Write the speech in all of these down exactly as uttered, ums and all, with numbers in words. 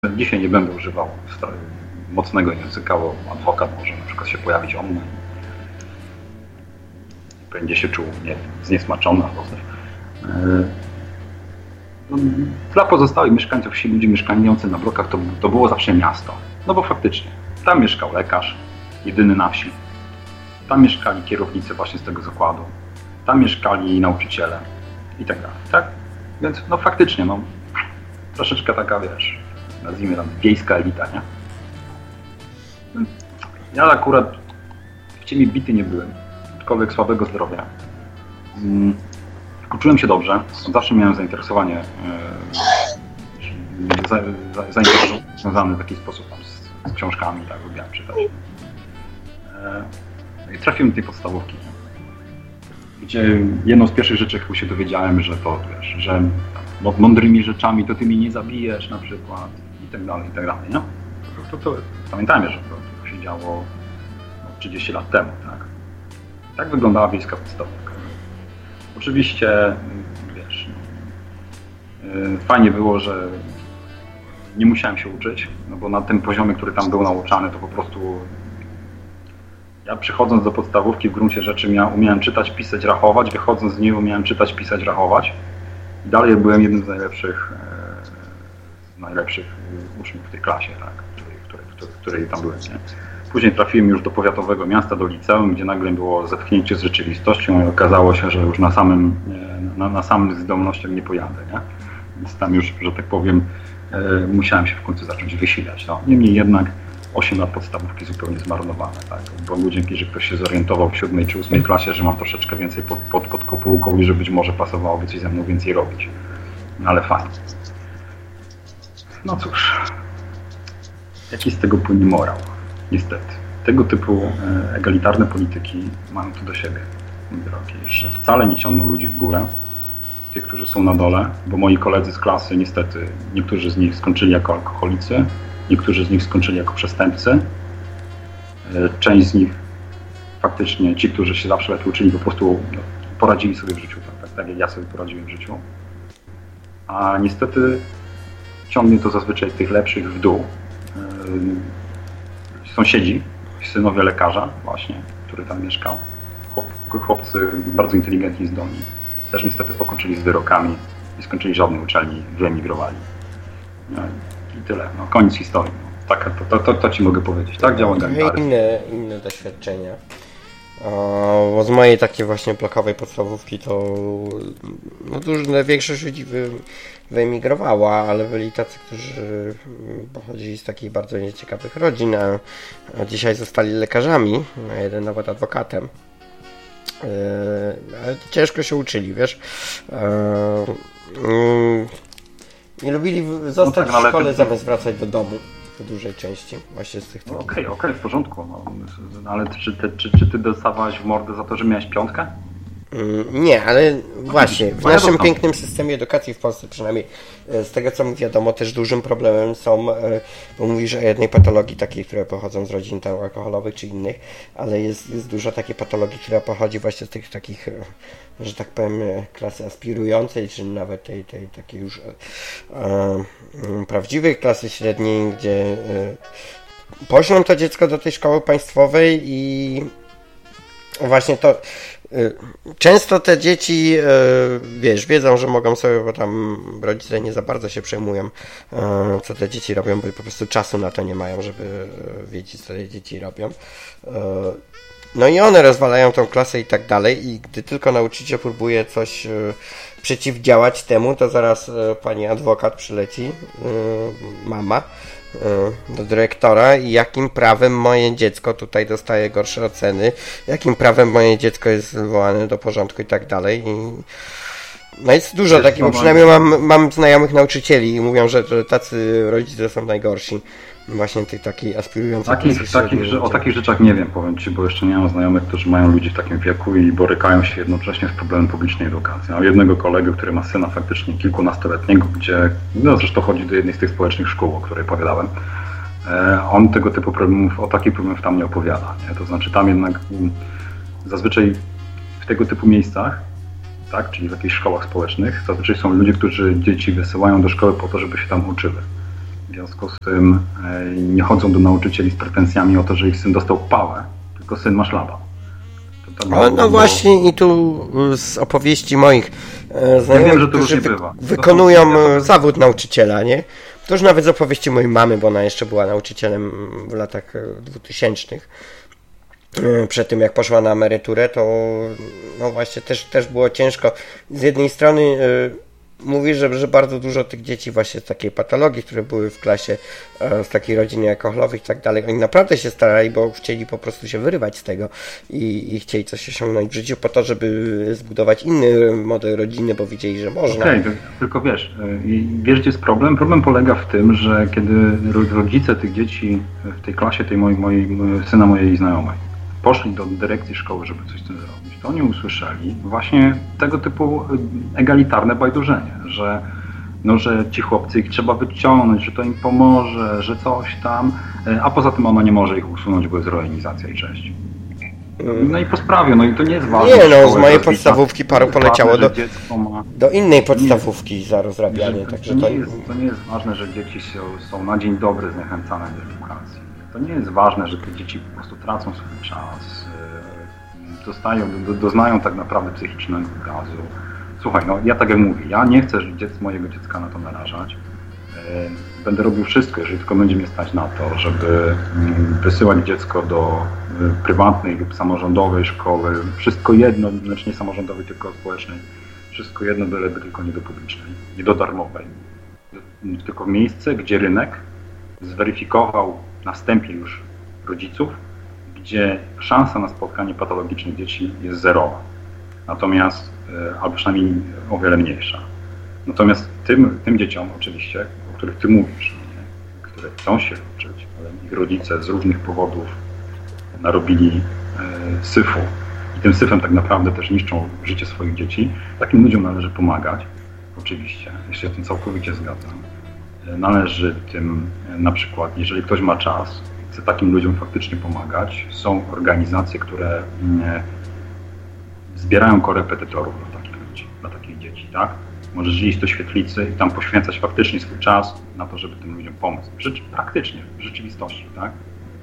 Dzisiaj nie będę używał mocnego języka, bo adwokat może na przykład się pojawić online. Będzie się czuł nie, zniesmaczony albo coś. Dla pozostałych mieszkańców wsi, ludzi mieszkających na blokach, to, to było zawsze miasto. No bo faktycznie, tam mieszkał lekarz, jedyny na wsi. Tam mieszkali kierownicy właśnie z tego zakładu. Tam mieszkali nauczyciele i tak dalej, tak? Więc no faktycznie, no troszeczkę taka, wiesz, nazwijmy tam wiejska elita, nie? Ja akurat w ciemię bity nie byłem, aczkolwiek słabego zdrowia. Hmm. Uczyłem się dobrze, zawsze miałem zainteresowanie yy, za, za, zainteresowanie związane w jakiś sposób tam z, z książkami, tak, lubiłem czytać. Yy, I trafiłem do tej podstawówki, nie? Gdzie jedną z pierwszych rzeczy, jaką się dowiedziałem, że to, wiesz, że no, mądrymi rzeczami to ty mnie nie zabijesz na przykład i tak dalej, i tak dalej, nie? To, to, to, pamiętajmy, że to, to się działo no, trzydzieści lat temu, tak? Tak wyglądała wiejska podstawówka. Oczywiście, wiesz, no, fajnie było, że nie musiałem się uczyć, no bo na tym poziomie, który tam był nauczany, to po prostu ja przychodząc do podstawówki w gruncie rzeczy miałem, umiałem czytać, pisać, rachować, wychodząc z niej umiałem czytać, pisać, rachować i dalej byłem jednym z najlepszych, z najlepszych uczniów w tej klasie, tak, której, której, której, której tam byłem, nie? Później trafiłem już do powiatowego miasta, do liceum, gdzie nagle było zetknięcie z rzeczywistością i okazało się, że już na samym, na, na samych zdolnościach nie pojadę, nie? Więc tam już, że tak powiem, e, musiałem się w końcu zacząć wysilać. No. Niemniej jednak osiem lat podstawówki zupełnie zmarnowane, tak? Bo dzięki, że ktoś się zorientował w siódmej czy ósmej klasie, że mam troszeczkę więcej pod, pod, pod kopułką i że być może pasowałoby coś ze mną więcej robić. No, ale fajnie. No cóż, jaki z tego płynie morał? Niestety. Tego typu egalitarne polityki mają to do siebie, mój drogi, że wcale nie ciągną ludzi w górę, tych, którzy są na dole, bo moi koledzy z klasy niestety, niektórzy z nich skończyli jako alkoholicy, niektórzy z nich skończyli jako przestępcy, część z nich faktycznie, ci, którzy się zawsze lepiej uczyli, po prostu poradzili sobie w życiu, tak, tak, tak jak ja sobie poradziłem w życiu, a niestety ciągnie to zazwyczaj tych lepszych w dół. Sąsiedzi, synowie lekarza właśnie, który tam mieszkał, Chłop, chłopcy bardzo inteligentni i zdolni, też niestety pokończyli z wyrokami, nie skończyli żadnej uczelni, wyemigrowali. No i tyle, no, koniec historii. No, tak, to, to, to, to ci mogę powiedzieć, tak działa egalitarny. Inne, inne doświadczenia. Bo z mojej takiej właśnie blokowej podstawówki to no duża większość ludzi wy, wyemigrowała, ale byli tacy, którzy pochodzili z takich bardzo nieciekawych rodzin, a, a dzisiaj zostali lekarzami, a jeden nawet adwokatem. Yy, ale ciężko się uczyli, wiesz. Yy, nie lubili zostać no tak, w szkole ty... zamiast wracać do domu. W dużej części właśnie z tych Okej, okej, okay, okay, w porządku. No, ale czy, ty, czy, czy ty dostawałeś w mordę za to, że miałeś piątkę? Nie, ale właśnie w naszym pięknym systemie edukacji w Polsce przynajmniej z tego co mi wiadomo też dużym problemem są, bo mówisz o jednej patologii takiej, które pochodzą z rodzin tam alkoholowych czy innych, ale jest, jest dużo takiej patologii, która pochodzi właśnie z tych takich, że tak powiem, klasy aspirującej, czy nawet tej, tej takiej już e, prawdziwej klasy średniej, gdzie e, poślą to dziecko do tej szkoły państwowej i właśnie to często te dzieci, wiesz, wiedzą, że mogą sobie, bo tam rodzice nie za bardzo się przejmują, co te dzieci robią, bo po prostu czasu na to nie mają, żeby wiedzieć, co te dzieci robią. No i one rozwalają tą klasę i tak dalej i gdy tylko nauczyciel próbuje coś przeciwdziałać temu, to zaraz pani adwokat przyleci, mama, do dyrektora i jakim prawem moje dziecko tutaj dostaje gorsze oceny, jakim prawem moje dziecko jest wywołane do porządku i tak dalej. I no jest dużo jest takich, bo przynajmniej mam, mam znajomych nauczycieli i mówią, że, że tacy rodzice są najgorsi. Właśnie tych takich aspirujących. Takich, takich, że, o takich rzeczach nie wiem, powiem Ci, bo jeszcze nie mam znajomych, którzy mają ludzi w takim wieku i borykają się jednocześnie z problemem publicznej edukacji. Mam jednego kolegę, który ma syna faktycznie kilkunastoletniego, gdzie, no zresztą chodzi do jednej z tych społecznych szkół, o której opowiadałem. E, on tego typu problemów, o takich problemów tam nie opowiada. Nie? To znaczy tam jednak um, zazwyczaj w tego typu miejscach, tak, czyli w jakichś szkołach społecznych, zazwyczaj są ludzie, którzy dzieci wysyłają do szkoły po to, żeby się tam uczyły. W związku z tym nie chodzą do nauczycieli z pretensjami o to, że ich syn dostał pałę, tylko syn ma szlaba. No, no właśnie i tu z opowieści moich znajomych, ja wiem, że to którzy już nie wy, bywa. wykonują to zawód nauczyciela, nie? To już nawet z opowieści mojej mamy, bo ona jeszcze była nauczycielem w latach dwutysięcznych. Przed tym jak poszła na emeryturę, to no właśnie też, też było ciężko. Z jednej strony yy, mówi, że, że bardzo dużo tych dzieci właśnie z takiej patologii, które były w klasie, z takiej rodziny alkoholowej i tak dalej, oni naprawdę się starali, bo chcieli po prostu się wyrywać z tego i, i chcieli coś osiągnąć w życiu po to, żeby zbudować inny model rodziny, bo widzieli, że można. Okej, okay, tylko wiesz, wiesz gdzie jest problem? Problem polega w tym, że kiedy rodzice tych dzieci w tej klasie, tej mojej, mojej syna mojej znajomej, poszli do dyrekcji szkoły, żeby coś z tym zrobić, to oni usłyszeli właśnie tego typu egalitarne bajdurzenie, że, no, że ci chłopcy ich trzeba wyciągnąć, że to im pomoże, że coś tam, a poza tym ona nie może ich usunąć, bo jest reorganizacja i cześć. No i po sprawie, no i to nie jest ważne. Nie no, z mojej podstawówki paru poleciało do, ma... do innej podstawówki nie, za rozrabianie. To, także to, to... Nie jest, to nie jest ważne, że dzieci są, są na dzień dobry zniechęcane do edukacji. To nie jest ważne, że te dzieci po prostu tracą swój czas, dostają, do, doznają tak naprawdę psychicznego gazu. Słuchaj, no ja tak jak mówię, ja nie chcę dziec, mojego dziecka na to narażać. Będę robił wszystko, jeżeli tylko będzie mnie stać na to, żeby wysyłać dziecko do prywatnej lub samorządowej szkoły. Wszystko jedno, znaczy nie samorządowej, tylko społecznej. Wszystko jedno, byleby tylko nie do publicznej, nie do darmowej. Tylko miejsce, gdzie rynek zweryfikował na wstępie już rodziców, gdzie szansa na spotkanie patologicznych dzieci jest zerowa. Natomiast, albo przynajmniej o wiele mniejsza. Natomiast tym, tym dzieciom oczywiście, o których ty mówisz, nie? Które chcą się uczyć, ale ich rodzice z różnych powodów narobili e, syfu i tym syfem tak naprawdę też niszczą życie swoich dzieci, takim ludziom należy pomagać, oczywiście, ja się z tym całkowicie zgadzam. E, należy tym e, na przykład, jeżeli ktoś ma czas, chce takim ludziom faktycznie pomagać, są organizacje, które e, zbierają korepetytorów dla takich ludzi, dla takich dzieci, tak? Możesz iść do świetlicy i tam poświęcać faktycznie swój czas na to, żeby tym ludziom pomóc. Rzecz, praktycznie, w rzeczywistości, tak?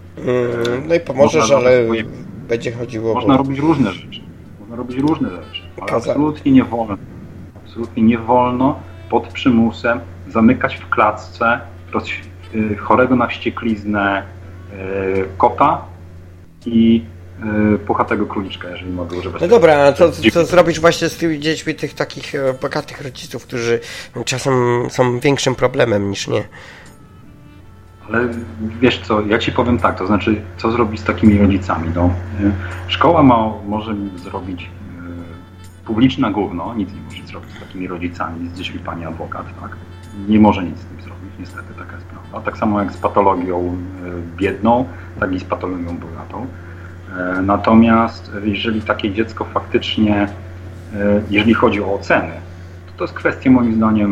No i pomożesz, ale swoje... będzie chodziło... Można bo... robić różne rzeczy. Można robić różne rzeczy. Ale absolutnie nie wolno. Absolutnie nie wolno pod przymusem zamykać w klatce chorego na wściekliznę kota i puchatego króliczka, jeżeli mogę używać. No dobra, a co, co zrobić właśnie z tymi dziećmi tych takich bogatych rodziców, którzy czasem są większym problemem niż nie? Ale wiesz co, ja ci powiem tak, to znaczy, co zrobić z takimi rodzicami? No, szkoła ma, może zrobić yy, publiczne gówno, nic nie może zrobić z takimi rodzicami, z dziećmi pani adwokat, tak? Nie może nic z tym zrobić, niestety taka jest prawda. Tak samo jak z patologią yy, biedną, tak i z patologią bogatą. Natomiast jeżeli takie dziecko faktycznie, jeżeli chodzi o oceny, to to jest kwestia moim zdaniem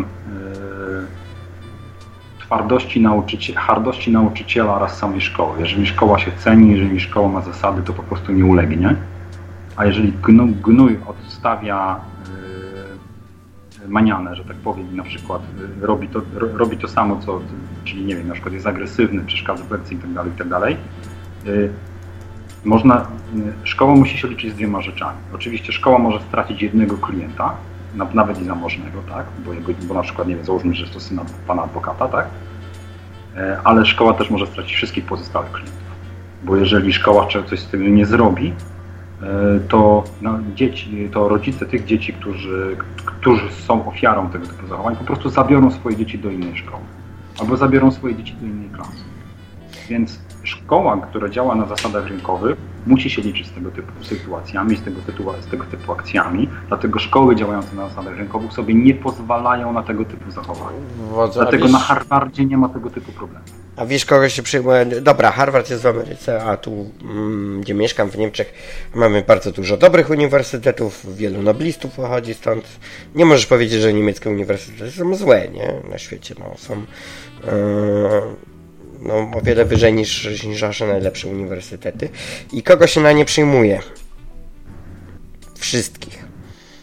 twardości nauczyciela, hardości nauczyciela oraz samej szkoły. Jeżeli szkoła się ceni, jeżeli szkoła ma zasady, to po prostu nie ulegnie. A jeżeli gnój, gnój odstawia manianę, że tak powiem, i na przykład robi to, robi to samo, co, czyli nie wiem, na przykład jest agresywny, przeszkadza w lekcji itd., itd., Można, szkoła musi się liczyć z dwiema rzeczami. Oczywiście szkoła może stracić jednego klienta, nawet i zamożnego, tak? Bo, jego, bo na przykład, nie wiem, załóżmy, że to syn pana adwokata, tak? Ale szkoła też może stracić wszystkich pozostałych klientów. Bo jeżeli szkoła coś z tym nie zrobi, to, no, dzieci, to rodzice tych dzieci, którzy, którzy są ofiarą tego typu zachowań, po prostu zabiorą swoje dzieci do innej szkoły. Albo zabiorą swoje dzieci do innej klasy. Więc szkoła, która działa na zasadach rynkowych, musi się liczyć z tego typu sytuacjami, z tego typu, z tego typu akcjami. Dlatego szkoły działające na zasadach rynkowych sobie nie pozwalają na tego typu zachowania. Wodza, Dlatego wiesz, na Harvardzie nie ma tego typu problemów. A wiesz, kogoś się przyjmuje... Dobra, Harvard jest w Ameryce, a tu, mm, gdzie mieszkam, w Niemczech, mamy bardzo dużo dobrych uniwersytetów, wielu noblistów pochodzi stąd. Nie możesz powiedzieć, że niemieckie uniwersytety są złe, nie? Na świecie, no, są... Yy... No, o wiele wyżej niż, niż nasze najlepsze uniwersytety. I kogo się na nie przyjmuje? Wszystkich.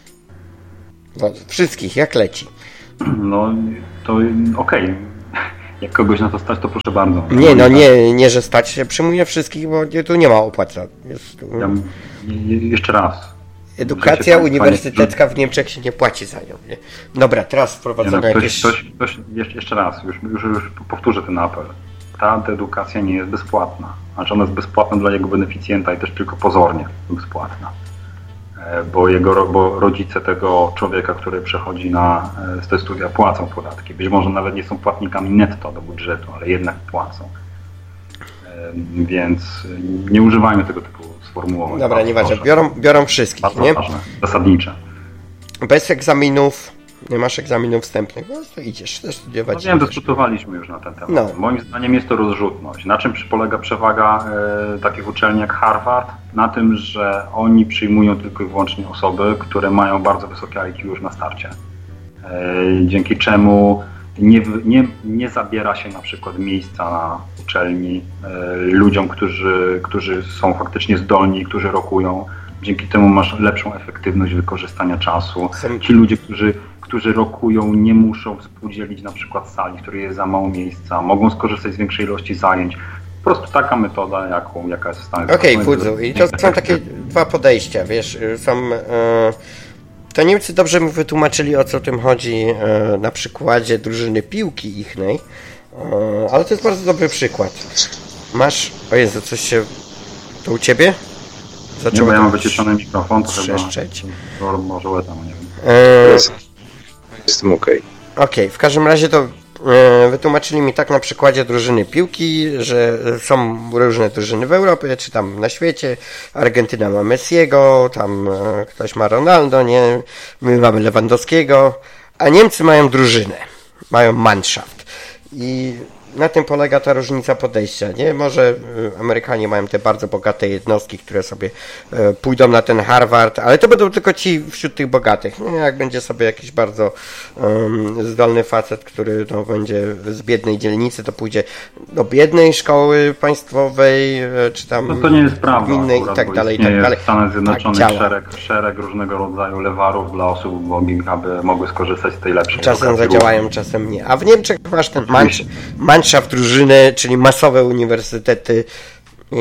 No, wszystkich, jak leci. No, to okej. Okay. Jak kogoś na to stać, to proszę bardzo. Nie, no nie, nie, że stać się przyjmuje wszystkich, bo tu nie ma opłat. Jest, ja, jeszcze raz. Edukacja uniwersytecka w Niemczech się nie płaci za nią. Nie? Dobra, teraz wprowadzono no, jakieś... Ktoś, ktoś, jeszcze raz, już, już, już powtórzę ten apel. Ta edukacja nie jest bezpłatna. Znaczy ona jest bezpłatna dla jego beneficjenta i też tylko pozornie bezpłatna. Bo, jego, bo rodzice tego człowieka, który przechodzi na te studia, płacą podatki. Być może nawet nie są płatnikami netto do budżetu, ale jednak płacą. Więc nie używajmy tego typu sformułowań. Dobra, nieważne. Biorą, biorą wszystkich, bardzo nie? Ważne, zasadnicze. Bez egzaminów, nie masz egzaminów wstępnych, no to idziesz też studiować. No wiem, dyskutowaliśmy już na ten temat. No. Moim zdaniem jest to rozrzutność. Na czym polega przewaga e, takich uczelni jak Harvard? Na tym, że oni przyjmują tylko i wyłącznie osoby, które mają bardzo wysokie I Q już na starcie. E, dzięki czemu nie, nie, nie zabiera się na przykład miejsca na uczelni e, ludziom, którzy, którzy są faktycznie zdolni, którzy rokują. Dzięki temu masz lepszą efektywność wykorzystania czasu. Ci ludzie, którzy, którzy rokują, nie muszą współdzielić na przykład sali, w której jest za mało miejsca, mogą skorzystać z większej ilości zajęć. Po prostu taka metoda, jaką, jaka jest w Stanach Zjednoczonych. Okej, Wódzu, i to są takie dwa podejścia, wiesz, są... E, to Niemcy dobrze mi wytłumaczyli, o co tym chodzi e, na przykładzie drużyny piłki ichnej, e, ale to jest bardzo dobry przykład. Masz... O Jezu, coś się... To u Ciebie? Zaczęło nie, bo ja mam wyciszony mikrofon, to trzeszczeć. Chyba, może łezam, nie wiem. E... Jestem okej. Okay. Okej, okay. W każdym razie to e, wytłumaczyli mi tak na przykładzie drużyny piłki, że są różne drużyny w Europie, czy tam na świecie. Argentyna ma Messiego, tam e, ktoś ma Ronaldo, nie? My mamy Lewandowskiego, a Niemcy mają drużynę, mają Mannschaft. I na tym polega ta różnica podejścia, nie? Może Amerykanie mają te bardzo bogate jednostki, które sobie e, pójdą na ten Harvard, ale to będą tylko ci wśród tych bogatych, nie? Jak będzie sobie jakiś bardzo um, zdolny facet, który no, będzie z biednej dzielnicy, to pójdzie do biednej szkoły państwowej, czy tam no to nie jest prawda, gminnej i tak dalej, i tak dalej. W Stanach Zjednoczonych tak szereg, szereg różnego rodzaju lewarów dla osób ubogich, aby mogły skorzystać z tej lepszej czasem zadziałają, czasem nie. A w Niemczech masz ten Mannschaft drużyny, czyli masowe uniwersytety, i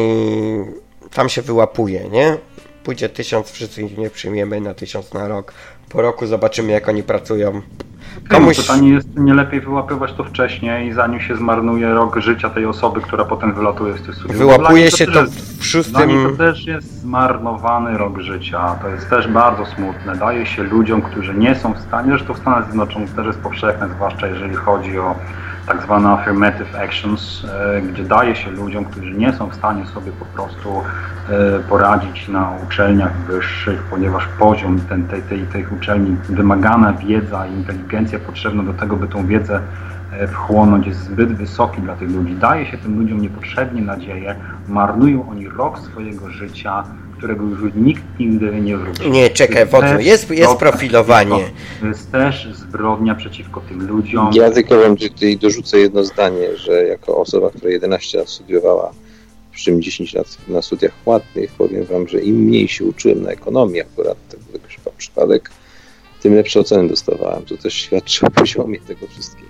tam się wyłapuje, nie? Pójdzie tysiąc, wszyscy ich nie przyjmiemy na tysiąc na rok. Po roku zobaczymy, jak oni pracują. Komuś... Pytanie jest, nie lepiej wyłapywać to wcześniej, zanim się zmarnuje rok życia tej osoby, która potem wylatuje z tych studiów. Wyłapuje się to w szóstym... Dla to też jest zmarnowany rok życia. To jest też bardzo smutne. Daje się ludziom, którzy nie są w stanie, zresztą w Stanach Zjednoczonych też jest powszechne, zwłaszcza jeżeli chodzi o tak zwane affirmative actions, gdzie daje się ludziom, którzy nie są w stanie sobie po prostu poradzić na uczelniach wyższych, ponieważ poziom ten, tej, tej, tej uczelni, wymagana wiedza i inteligencja potrzebna do tego, by tą wiedzę wchłonąć, jest zbyt wysoki dla tych ludzi. Daje się tym ludziom niepotrzebnie nadzieję, marnują oni rok swojego życia, którego już nikt nigdy nie wróci. Nie, czekaj, wodzu, jest, jest profilowanie. To jest też zbrodnia przeciwko tym ludziom. Ja tylko wam tutaj dorzucę jedno zdanie, że jako osoba, która jedenaście lat studiowała, przy czym dziesięć lat na studiach płatnych, powiem wam, że im mniej się uczyłem na ekonomii, akurat to był chyba przypadek, tym lepsze oceny dostawałem. To też świadczy o poziomie tego wszystkiego.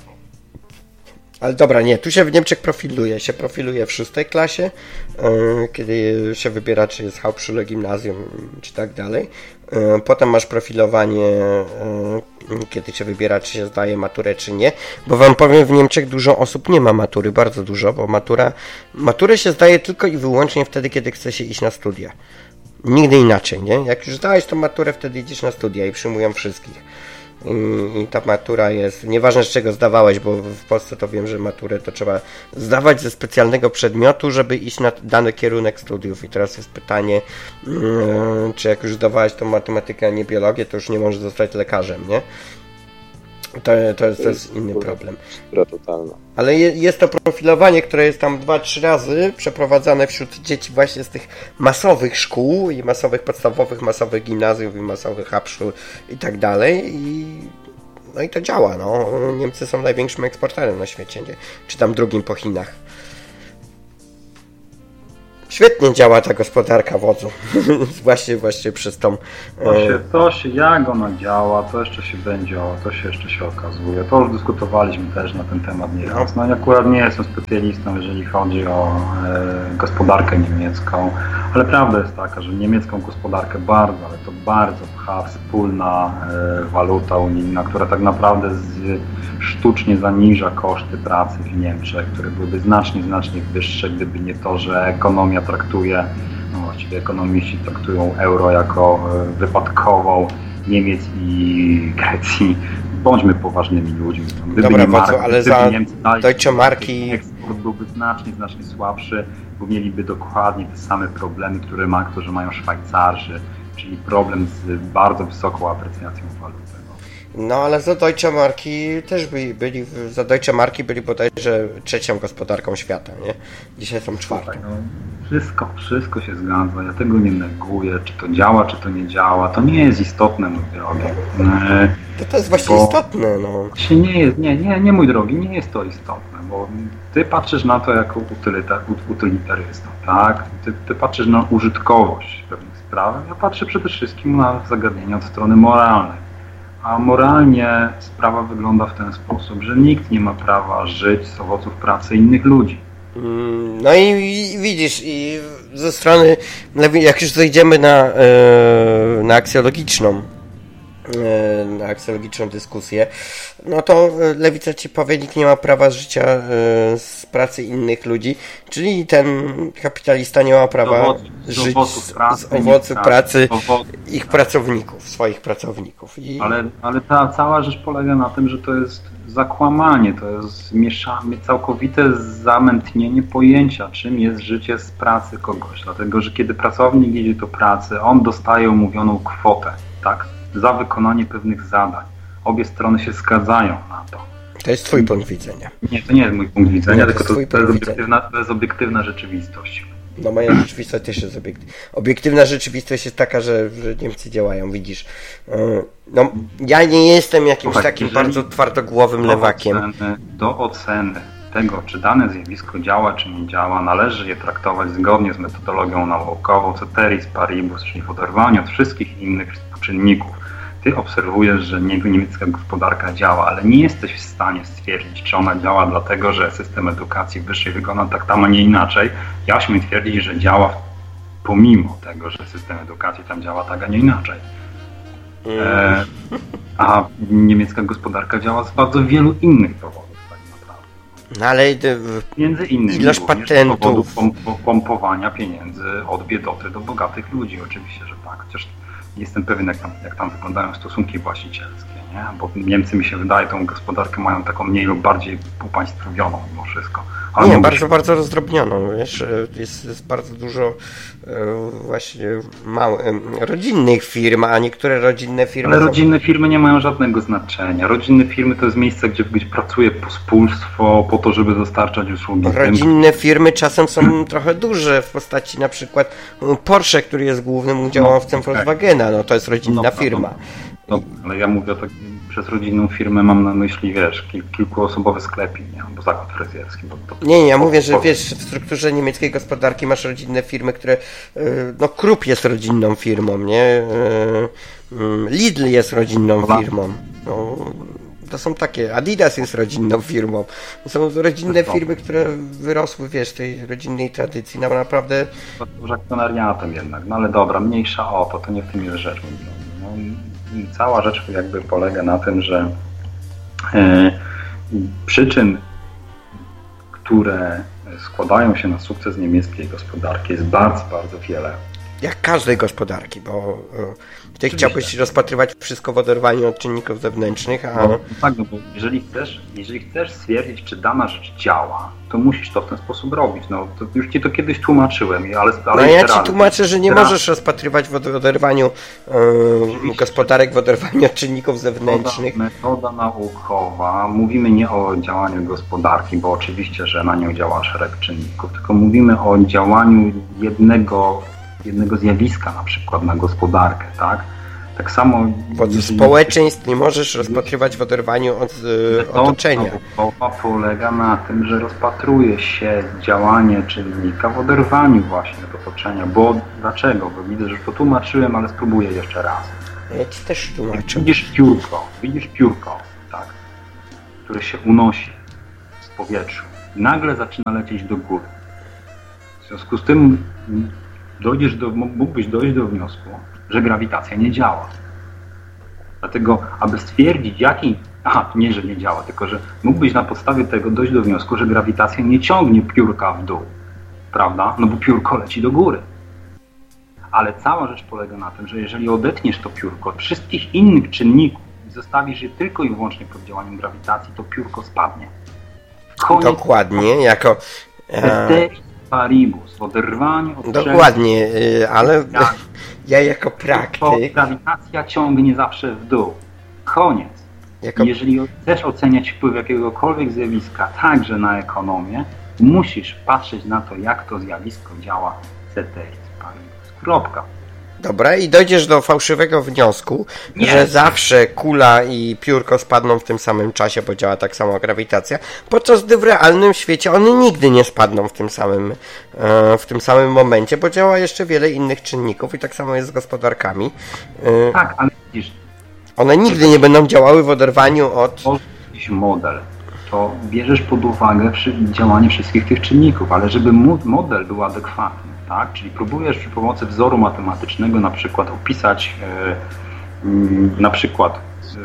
Ale dobra, nie, tu się w Niemczech profiluje, się profiluje w szóstej klasie, yy, kiedy się wybiera, czy jest Hauptschule, gimnazjum, czy tak dalej. Yy, potem masz profilowanie, yy, kiedy się wybiera, czy się zdaje maturę, czy nie. Bo wam powiem, w Niemczech dużo osób nie ma matury, bardzo dużo, bo matura, maturę się zdaje tylko i wyłącznie wtedy, kiedy chce się iść na studia. Nigdy inaczej, nie? Jak już zdałeś tą maturę, wtedy idziesz na studia i przyjmują wszystkich. I ta matura jest, nieważne z czego zdawałeś, bo w Polsce to wiem, że maturę to trzeba zdawać ze specjalnego przedmiotu, żeby iść na dany kierunek studiów. I teraz jest pytanie, czy jak już zdawałeś tą matematykę, a nie biologię, to już nie możesz zostać lekarzem, nie? To, to, jest, to jest inny problem. Totalna. Ale je, jest to profilowanie, które jest tam dwa trzy razy przeprowadzane wśród dzieci właśnie z tych masowych szkół i masowych podstawowych, masowych gimnazjów i masowych Hauptschul i tak dalej. I, no i to działa. No. Niemcy są największym eksporterem na świecie, nie? Czy tam drugim po Chinach. Świetnie działa ta gospodarka wodzu. właśnie, właśnie przez tą... To się, to się, jak ona działa, to jeszcze się będzie, to się jeszcze się okazuje. To już dyskutowaliśmy też na ten temat nieraz. No ja akurat nie jestem specjalistą, jeżeli chodzi o e, gospodarkę niemiecką, ale prawda jest taka, że niemiecką gospodarkę bardzo, ale to bardzo pcha wspólna e, waluta unijna, która tak naprawdę z, sztucznie zaniża koszty pracy w Niemczech, które byłyby znacznie, znacznie wyższe, gdyby nie to, że ekonomia traktuje, no właściwie ekonomiści traktują euro jako wypadkową Niemiec i Grecji. Bądźmy poważnymi ludźmi. Gdyby Dobra, nie bardzo, ale za Niemcy dali, Deutsche Marki... eksport byłby znacznie, znacznie słabszy, bo mieliby dokładnie te same problemy, które ma, którzy mają Szwajcarzy, czyli problem z bardzo wysoką aprecjacją waluty. No ale za Deutsche Marki też byli, byli za Deutsche Marki byli bodajże trzecią gospodarką świata, nie? Dzisiaj są czwartą. No, wszystko, wszystko się zgadza, ja tego nie neguję, czy to działa, czy to nie działa, to nie jest istotne, mój drogi. To, to jest właśnie bo istotne, no. Nie, jest, nie, nie, nie, mój drogi, nie jest to istotne, bo ty patrzysz na to jako utylitar, utylitarysta, tak? Ty, ty patrzysz na użytkowość pewnych spraw, ja patrzę przede wszystkim na zagadnienia od strony moralnej. A moralnie sprawa wygląda w ten sposób, że nikt nie ma prawa żyć z owoców pracy innych ludzi. No i, i widzisz, i ze strony, jak już zejdziemy na, na aksjologiczną, na aksjologiczną dyskusję, no to lewica ci powie, nikt nie ma prawa życia z pracy innych ludzi, czyli ten kapitalista nie ma prawa owoc, żyć z, pracy, z owocu pracy owoc, ich pracowników, swoich pracowników. I... Ale, ale ta cała rzecz polega na tym, że to jest zakłamanie, to jest mieszanie, całkowite zamętnienie pojęcia, czym jest życie z pracy kogoś, dlatego, że kiedy pracownik idzie do pracy, on dostaje umówioną kwotę, tak? Za wykonanie pewnych zadań. Obie strony się zgadzają na to. To jest twój punkt widzenia. Nie, to nie jest mój punkt widzenia, nie, to tylko to, jest, to, jest obiektywna, to jest obiektywna rzeczywistość. No moja rzeczywistość też jest obiektywna. Obiektywna rzeczywistość jest taka, że, że Niemcy działają, widzisz. No, ja nie jestem jakimś Słuchaj, takim bardzo twardogłowym do lewakiem. Oceny, do oceny tego, czy dane zjawisko działa, czy nie działa, należy je traktować zgodnie z metodologią naukową ceteris paribus, czyli w oderwaniu od wszystkich innych czynników. Ty obserwujesz, że niemiecka gospodarka działa, ale nie jesteś w stanie stwierdzić, czy ona działa dlatego, że system edukacji wyższej wygląda tak tam, a nie inaczej. Ja śmiem twierdzić, że działa pomimo tego, że system edukacji tam działa tak, a nie inaczej. E, a niemiecka gospodarka działa z bardzo wielu innych powodów tak naprawdę. No ale między innymi ilość patentów, z powodów pompowania pieniędzy od biedoty do bogatych ludzi, oczywiście, że tak. Chociaż jestem pewien, jak tam, jak tam wyglądają stosunki właścicielskie, nie? Bo Niemcy, mi się wydaje, tą gospodarkę mają taką mniej lub bardziej upaństwowioną mimo wszystko. Ale nie, bardzo, się... bardzo rozdrobnioną, wiesz, jest, jest bardzo dużo e, właśnie małych, rodzinnych firm, a niektóre rodzinne firmy... Ale rodzinne firmy nie mają żadnego znaczenia. Rodzinne firmy to jest miejsce, gdzie, gdzie pracuje pospólstwo po to, żeby dostarczać usługi. Rodzinne firmy czasem są trochę duże, w postaci na przykład Porsche, który jest głównym udziałowcem no, Volkswagena, no to jest rodzinna no, firma. No, no, ale ja mówię tak, przez rodzinną firmę mam na myśli, wiesz, kil, kilkuosobowy sklepik, nie? Albo zakład fryzjerski. Bo to, nie, nie, ja mówię, że wiesz, w strukturze niemieckiej gospodarki masz rodzinne firmy, które, no Krupp jest rodzinną firmą, nie? Lidl jest rodzinną firmą. No, to są takie, Adidas jest rodzinną firmą. To są rodzinne firmy, które wyrosły, wiesz, z tej rodzinnej tradycji. No, naprawdę... To już akcjonariatem jednak, no ale dobra, mniejsza o to, to nie w tym jest rzecz. No, cała rzecz jakby polega na tym, że e, przyczyn, które składają się na sukces niemieckiej gospodarki jest bardzo, bardzo wiele. Jak każdej gospodarki, bo ty Oczywiście. Chciałbyś rozpatrywać wszystko w oderwaniu od czynników zewnętrznych, a... No, tak, no bo jeżeli chcesz, jeżeli chcesz stwierdzić, czy dana rzecz działa, to musisz to w ten sposób robić. No, to już ci to kiedyś tłumaczyłem, ale... ale no ja ci tłumaczę, że nie teraz... możesz rozpatrywać w oderwaniu yy, gospodarek, w oderwaniu od czynników zewnętrznych. Metoda, metoda naukowa, mówimy nie o działaniu gospodarki, bo oczywiście, że na nią działa szereg czynników, tylko mówimy o działaniu jednego jednego zjawiska na przykład na gospodarkę, tak? Tak samo... Wodzy społeczeństw nie możesz rozpatrywać w oderwaniu od y, otoczenia. Metoda polega na tym, że rozpatruje się działanie czynnika w oderwaniu właśnie od otoczenia. Bo dlaczego? Bo widzę, że już to tłumaczyłem, ale spróbuję jeszcze raz. Ja ci też tłumaczę. Widzisz piórko, widzisz piórko, tak, które się unosi w powietrzu. Nagle zaczyna lecieć do góry. W związku z tym dojdziesz do, mógłbyś dojść do wniosku, że grawitacja nie działa. Dlatego, aby stwierdzić, jaki... Aha, nie, że nie działa, tylko że mógłbyś na podstawie tego dojść do wniosku, że grawitacja nie ciągnie piórka w dół. Prawda? No bo piórko leci do góry. Ale cała rzecz polega na tym, że jeżeli odetniesz to piórko od wszystkich innych czynników i zostawisz je tylko i wyłącznie pod działaniem grawitacji, to piórko spadnie. Koniec. Dokładnie, jako... Esteris paribus, w oderwaniu od Dokładnie, ale ja jako praktyk... Grawitacja ciągnie zawsze w dół. Koniec. Jako... Jeżeli chcesz oceniać wpływ jakiegokolwiek zjawiska, także na ekonomię, musisz patrzeć na to, jak to zjawisko działa ceteris paribus. Kropka. Dobra, i dojdziesz do fałszywego wniosku, nie. że zawsze kula i piórko spadną w tym samym czasie, bo działa tak samo grawitacja, podczas gdy w realnym świecie one nigdy nie spadną w tym samym, e, w tym samym momencie, bo działa jeszcze wiele innych czynników i tak samo jest z gospodarkami. E, tak, ale widzisz... One nigdy nie będą działały w oderwaniu od... Jakiś model, to bierzesz pod uwagę działanie wszystkich tych czynników, ale żeby model był adekwatny, tak? Czyli próbujesz przy pomocy wzoru matematycznego na przykład opisać yy, yy, na przykład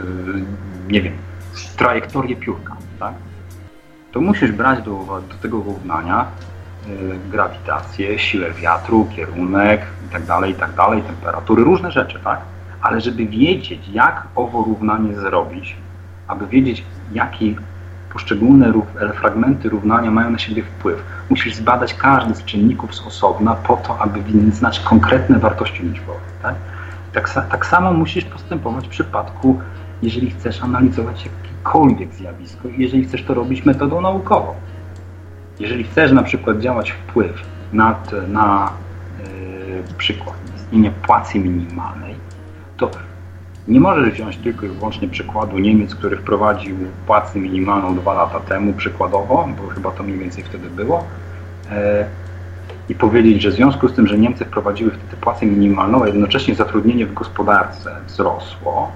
yy, nie wiem, trajektorię piórka, tak? To musisz brać do, do tego równania yy, grawitację, siłę wiatru, kierunek itd., itd., temperatury, różne rzeczy, tak? Ale żeby wiedzieć, jak owo równanie zrobić, aby wiedzieć, jakie poszczególne fragmenty równania mają na siebie wpływ. Musisz zbadać każdy z czynników z osobna po to, aby znać konkretne wartości liczbowe. Tak? Tak, tak samo musisz postępować w przypadku, jeżeli chcesz analizować jakiekolwiek zjawisko i jeżeli chcesz to robić metodą naukową. Jeżeli chcesz na przykład działać wpływ na, na yy, przykład istnienia płacy minimalnej, to nie możesz wziąć tylko i wyłącznie przykładu Niemiec, który wprowadził płacę minimalną dwa lata temu przykładowo, bo chyba to mniej więcej wtedy było, e, i powiedzieć, że w związku z tym, że Niemcy wprowadziły wtedy płacę minimalną, a jednocześnie zatrudnienie w gospodarce wzrosło,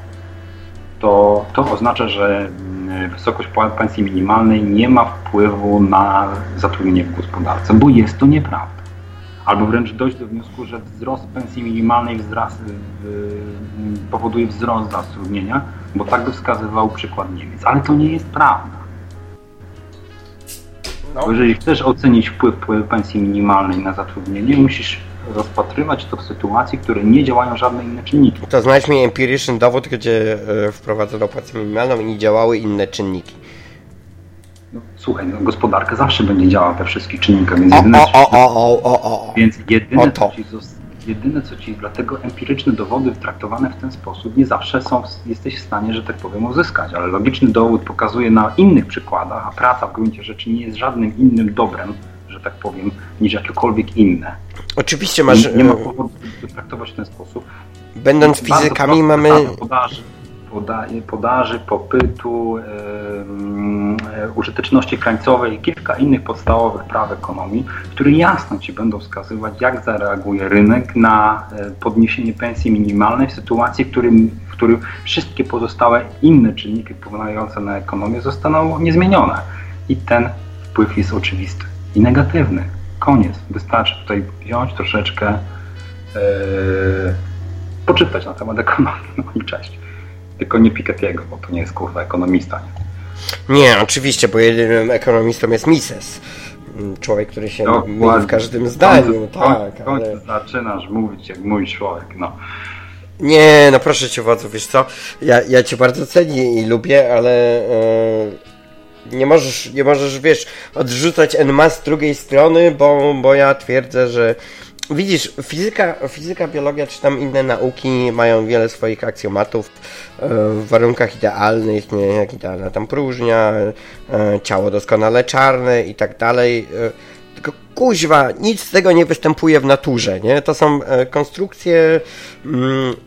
to, to oznacza, że wysokość pensji minimalnej nie ma wpływu na zatrudnienie w gospodarce, bo jest to nieprawda. Albo wręcz dojść do wniosku, że wzrost pensji minimalnej wzrast, powoduje wzrost zatrudnienia, bo tak by wskazywał przykład Niemiec. Ale to nie jest prawda. No. Bo jeżeli chcesz ocenić wpływ pensji minimalnej na zatrudnienie, musisz rozpatrywać to w sytuacji, w której nie działają żadne inne czynniki. To znajdź mi empiryczny dowód, gdzie wprowadzono płacę minimalną i nie działały inne czynniki. No, słuchaj, no, gospodarka zawsze będzie działała we wszystkich czynnikach, więc o, jedyne, o, o, o, o, o. Więc jedyne, co ci, jedyne co ci, dlatego empiryczne dowody traktowane w ten sposób nie zawsze są, jesteś w stanie, że tak powiem, uzyskać, ale logiczny dowód pokazuje na innych przykładach, a praca w gruncie rzeczy nie jest żadnym innym dobrem, że tak powiem, niż jakiekolwiek inne. Oczywiście masz... Nie, nie ma powodu, by traktować w ten sposób. Będąc fizykami mamy... Podaży, podaży, podaży popytu, yy, użyteczności krańcowej i kilka innych podstawowych praw ekonomii, które jasno ci będą wskazywać, jak zareaguje rynek na podniesienie pensji minimalnej w sytuacji, w którym, w którym wszystkie pozostałe inne czynniki wpływające na ekonomię zostaną niezmienione. I ten wpływ jest oczywisty i negatywny. Koniec. Wystarczy tutaj wziąć troszeczkę, yy, poczytać na temat ekonomii, no i cześć. Tylko nie Piketty'ego, bo to nie jest kurwa ekonomista. Nie? nie, oczywiście, bo jedynym ekonomistą jest Mises. Człowiek, który się no, mówi w każdym zdaniu. W końcu, tak, w końcu ale... zaczynasz mówić jak mój człowiek, no. Nie, no proszę cię, wodzu, wiesz co, ja, ja cię bardzo cenię i lubię, ale yy, nie możesz, nie możesz, wiesz, odrzucać en ma z drugiej strony, bo, bo ja twierdzę, że widzisz, fizyka, fizyka, biologia czy tam inne nauki mają wiele swoich aksjomatów w warunkach idealnych, nie, jak idealna tam próżnia, ciało doskonale czarne i tak dalej. Tylko kuźwa, nic z tego nie występuje w naturze, nie? To są konstrukcje mm,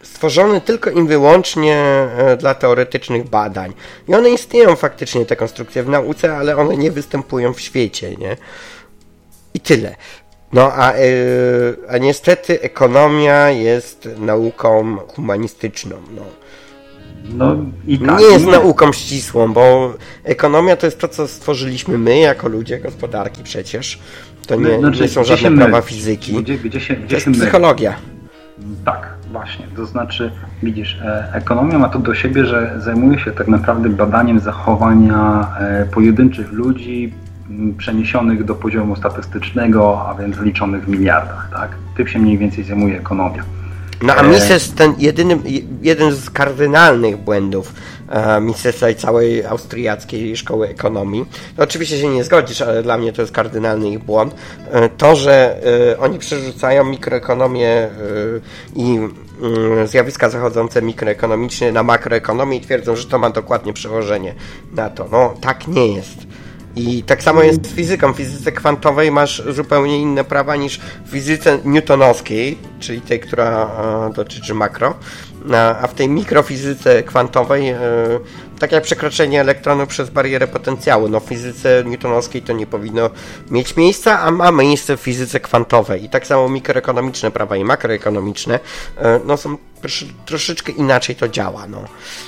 stworzone tylko i wyłącznie dla teoretycznych badań. I one istnieją faktycznie, te konstrukcje w nauce, ale one nie występują w świecie, nie? I tyle. No a, yy, a niestety ekonomia jest nauką humanistyczną, no. No, i tak, nie jest nie. nauką ścisłą, bo ekonomia to jest to, co stworzyliśmy my jako ludzie gospodarki przecież. To nie, znaczy, nie są żadne my, prawa fizyki. Gdzie, gdzie się, gdzie to jest się my? psychologia. Tak, właśnie. To znaczy, widzisz, e, ekonomia ma to do siebie, że zajmuje się tak naprawdę badaniem zachowania e, pojedynczych ludzi m, przeniesionych do poziomu statystycznego, a więc liczonych w miliardach, tak? Tym się mniej więcej zajmuje ekonomia. No a Mises, ten jedyny, jeden z kardynalnych błędów e, Misesa i całej austriackiej szkoły ekonomii, to oczywiście się nie zgodzisz, ale dla mnie to jest kardynalny ich błąd, e, to, że e, oni przerzucają mikroekonomię e, i e, zjawiska zachodzące mikroekonomicznie na makroekonomię i twierdzą, że to ma dokładnie przełożenie na to. No tak nie jest. I tak samo jest z fizyką. W fizyce kwantowej masz zupełnie inne prawa niż w fizyce newtonowskiej, czyli tej, która e, dotyczy makro, a, a w tej mikrofizyce kwantowej e, tak jak przekroczenie elektronu przez barierę potencjału. No w fizyce newtonowskiej to nie powinno mieć miejsca, a ma miejsce w fizyce kwantowej. I tak samo mikroekonomiczne prawa i makroekonomiczne e, no są troszeczkę inaczej to działa, no.